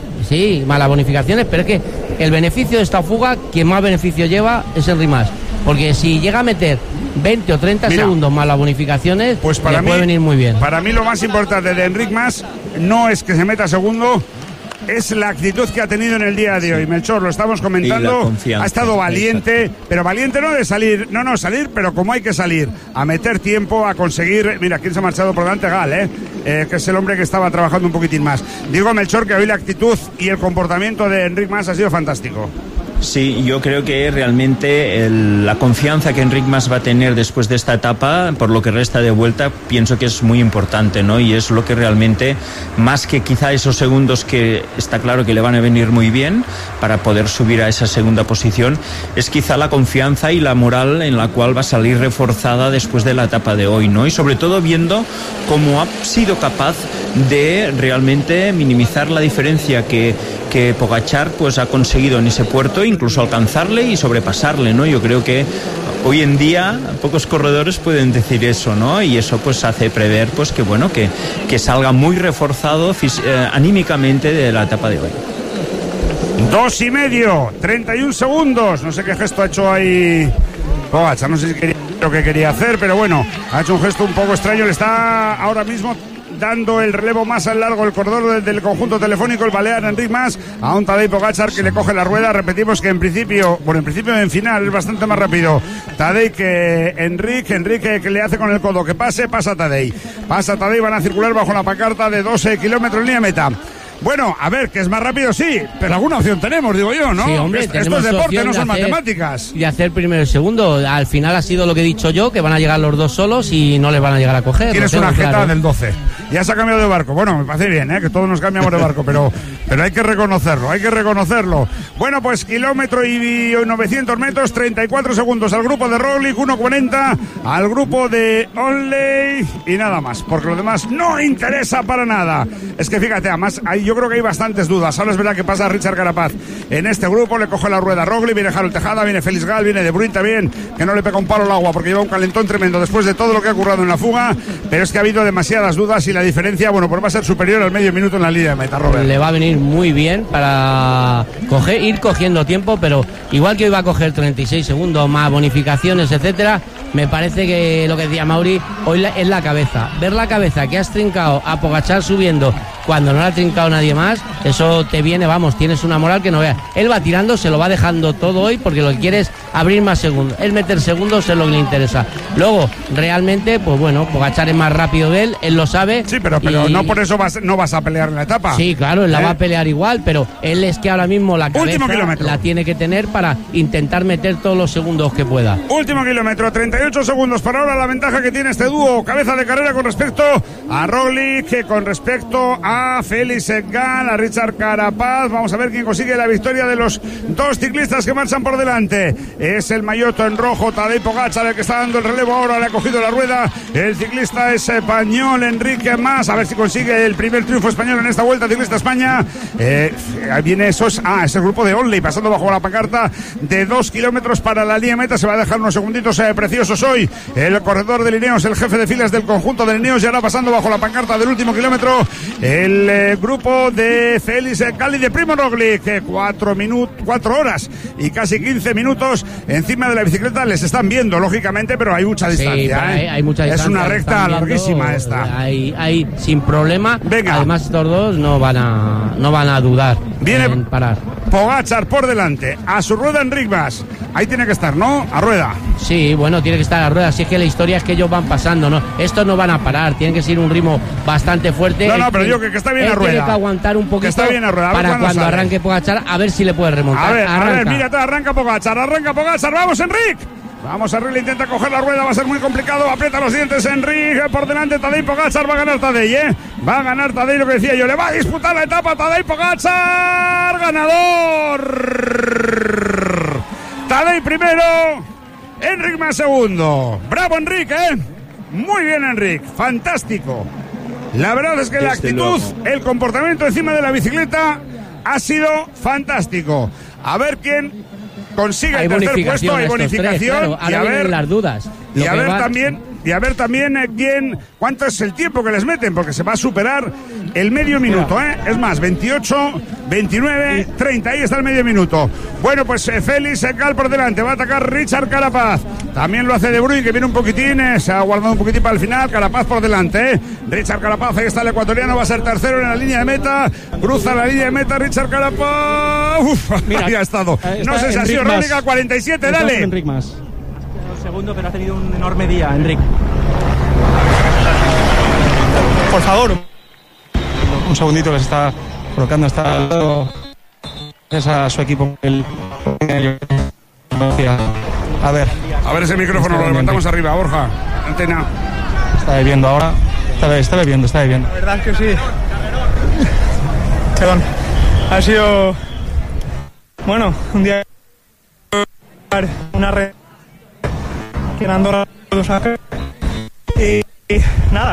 Sí, más las bonificaciones, pero es que el beneficio de esta fuga, quien más beneficio lleva es Enric Mas. Porque si llega a meter veinte o treinta Mira, segundos más las bonificaciones, Pues para le mí, puede venir muy bien. Para mí lo más importante de Enric Mas no es que se meta segundo, es la actitud que ha tenido en el día de hoy. Melchor, lo estamos Y comentando, la confianza, ha estado valiente, pero valiente no de salir, no, no, salir, pero como hay que salir, a meter tiempo, a conseguir, mira, ¿quién se ha marchado por delante? Gal, ¿eh? Eh, que es el hombre que estaba trabajando un poquitín más. Digo, Melchor, que hoy la actitud y el comportamiento de Enric Mas ha sido fantástico. Sí, yo creo que realmente el- la confianza que Enric Mas va a tener después de esta etapa, por lo que resta de vuelta, pienso que es muy importante, ¿no? Y es lo que realmente, más que quizá esos segundos que está claro que le van a venir muy bien para poder subir a esa segunda posición, es quizá la confianza y la moral en la cual va a salir reforzada después de la etapa de hoy, ¿no? Y sobre todo viendo cómo ha sido capaz de realmente minimizar la diferencia que, que Pogačar pues ha conseguido en ese puerto, incluso alcanzarle y sobrepasarle, ¿no? Yo creo que hoy en día pocos corredores pueden decir eso, ¿no? Y eso pues hace prever pues que bueno, que, que salga muy reforzado fis- eh, anímicamente de la etapa de hoy. Dos y medio, treinta y un segundos. No sé qué gesto ha hecho ahí Pogačar, no sé si quería lo que quería hacer, pero bueno, ha hecho un gesto un poco extraño. Le está ahora mismo dando el relevo más al largo el corredor del, del conjunto telefónico, el balear Enric Mas, a un Tadej Pogačar que le coge la rueda. Repetimos que en principio, bueno, en principio en final es bastante más rápido Tadej que Enric, Enrique que le hace con el codo que pase, pasa Tadej, pasa Tadej, van a circular bajo la pancarta de doce kilómetros en línea meta. Bueno, a ver, que es más rápido, sí, pero alguna opción tenemos, digo yo, ¿no? Sí, hombre, esto, esto tenemos es deporte, opción no de son hacer- matemáticas. Y hacer primero y segundo. Al final ha sido lo que he dicho yo, que van a llegar los dos solos y no les van a llegar a coger. Tienes lo tengo una jeta claro. del doce. Ya se ha cambiado de barco. Bueno, me parece bien, ¿eh? Que todos nos cambiamos de barco, pero, pero hay que reconocerlo, hay que reconocerlo. Bueno, pues kilómetro y novecientos metros, treinta y cuatro segundos al grupo de Roglic, uno cuarenta al grupo de Onley y nada más, porque lo demás no interesa para nada. Es que fíjate, además, hay, yo creo que hay bastantes dudas. Ahora es verdad que pasa Richard Carapaz en este grupo, le coge la rueda a Roglic, viene Harold Tejada, viene Félix Gal, viene De Bruyne también, que no le pega un palo al agua porque lleva un calentón tremendo después de todo lo que ha ocurrido en la fuga, pero es que ha habido demasiadas dudas y la diferencia, bueno, pues va a ser superior al medio minuto en la línea de meta, Robert. Le va a venir muy bien para coger, ir cogiendo tiempo, pero igual que hoy va a coger treinta y seis segundos más bonificaciones, etcétera, me parece que lo que decía Mauri, hoy la- es la cabeza. Ver la cabeza que has trincado a Pogačar subiendo cuando no la ha trincado nadie más, eso te viene, vamos, tienes una moral que no veas. Él va tirando, se lo va dejando todo hoy porque lo que quiere es abrir más segundos. Él meter segundos es lo que le interesa. Luego, realmente, pues bueno, Pogačar es más rápido de él, él lo sabe. Sí, pero, pero y- no por eso vas, no vas a pelear en la etapa. Sí, claro, él la ¿Eh? va a pelear igual, pero él es que ahora mismo la Último cabeza kilómetro. la tiene que tener para intentar meter todos los segundos que pueda. Último kilómetro, treinta y ocho segundos para ahora la ventaja que tiene este dúo cabeza de carrera con respecto a Roglic, que con respecto a Félix Gal, a Richard Carapaz. Vamos a ver quién consigue la victoria de los dos ciclistas que marchan por delante. Es el maillot en rojo, Tadej Pogačar, el que está dando el relevo ahora, le ha cogido la rueda. El ciclista es español, Enrique Mas, a ver si consigue el primer triunfo español en esta Vuelta Ciclista España. Eh, ahí viene esos, ah, es el grupo de Onley, pasando bajo la pancarta de dos kilómetros para la línea meta. Se va a dejar unos segunditos eh, preciosos hoy. El corredor de Ineos, el jefe de filas del conjunto de Ineos, ya ahora pasando bajo la pancarta del último kilómetro. El eh, grupo de Félix Gal y de Primo Roglic, que cuatro minutos, cuatro horas y casi quince minutos encima de la bicicleta. Les están viendo, lógicamente, pero hay mucha Sí, distancia. hay, ¿eh? hay mucha Es distancia. una están recta viendo, larguísima esta. Hay, hay sin problema. Venga. Además, estos dos no van a, no van a dudar Viene en parar. Pogačar por delante, a su rueda Enric Mas. Ahí tiene que estar, ¿no? A rueda. Sí, bueno, tiene que estar a rueda. Si es que la historia es que ellos van pasando, ¿no? Estos no van a parar, tienen que seguir un ritmo bastante fuerte. No, no, El pero que- yo que que, que está bien Él a rueda. tiene que aguantar un poquito que está bien a rueda. A ver para cuando sale. arranque Pogačar, a ver si le puede remontar. A ver, Arranca. a ver, mira, arranca Pogačar, arranca Pogačar, vamos Enric. Vamos, Enric intenta coger la rueda, va a ser muy complicado, aprieta los dientes Enric, por delante Tadej Pogačar, va a ganar Tadej, ¿eh? Va a ganar Tadej, lo que decía yo, le va a disputar la etapa Tadej Pogačar, ganador. Tadej primero, Enric más segundo. Bravo Enric, ¿eh? Muy bien Enric, fantástico. La verdad es que la actitud, el comportamiento encima de la bicicleta ha sido fantástico. A ver quién consigue Hay el tercer puesto, hay estos bonificación. tres, claro. Ahora y a vienen ver las dudas. Lo Y a que ver va- también, y a ver también eh, quién, cuánto es el tiempo que les meten, porque se va a superar el medio minuto, ¿eh? Es más, veintiocho, veintinueve, treinta, ahí está el medio minuto. Bueno, pues eh, Félix Gal por delante, va a atacar Richard Carapaz. También lo hace De Bruyne, que viene un poquitín, eh, se ha guardado un poquitín para el final. Carapaz por delante, ¿eh? Richard Carapaz, ahí está el ecuatoriano, va a ser tercero en la línea de meta. Cruza la línea de meta Richard Carapaz. Uf, ahí ha estado. No sé si ha sido Rónica, cuarenta y siete, dale. Enric más. Segundo, pero ha tenido un enorme día, Enric. Por favor. Un segundito que se está colocando, está al lado. Es a su equipo. El... A ver. A ver ese micrófono, lo levantamos arriba, Borja. Antena. Está bebiendo ahora. Está, está bebiendo, está bebiendo. La verdad es que sí. Perdón. Ha sido. Bueno, un día. Una red. Que en Andorra. Y, y nada.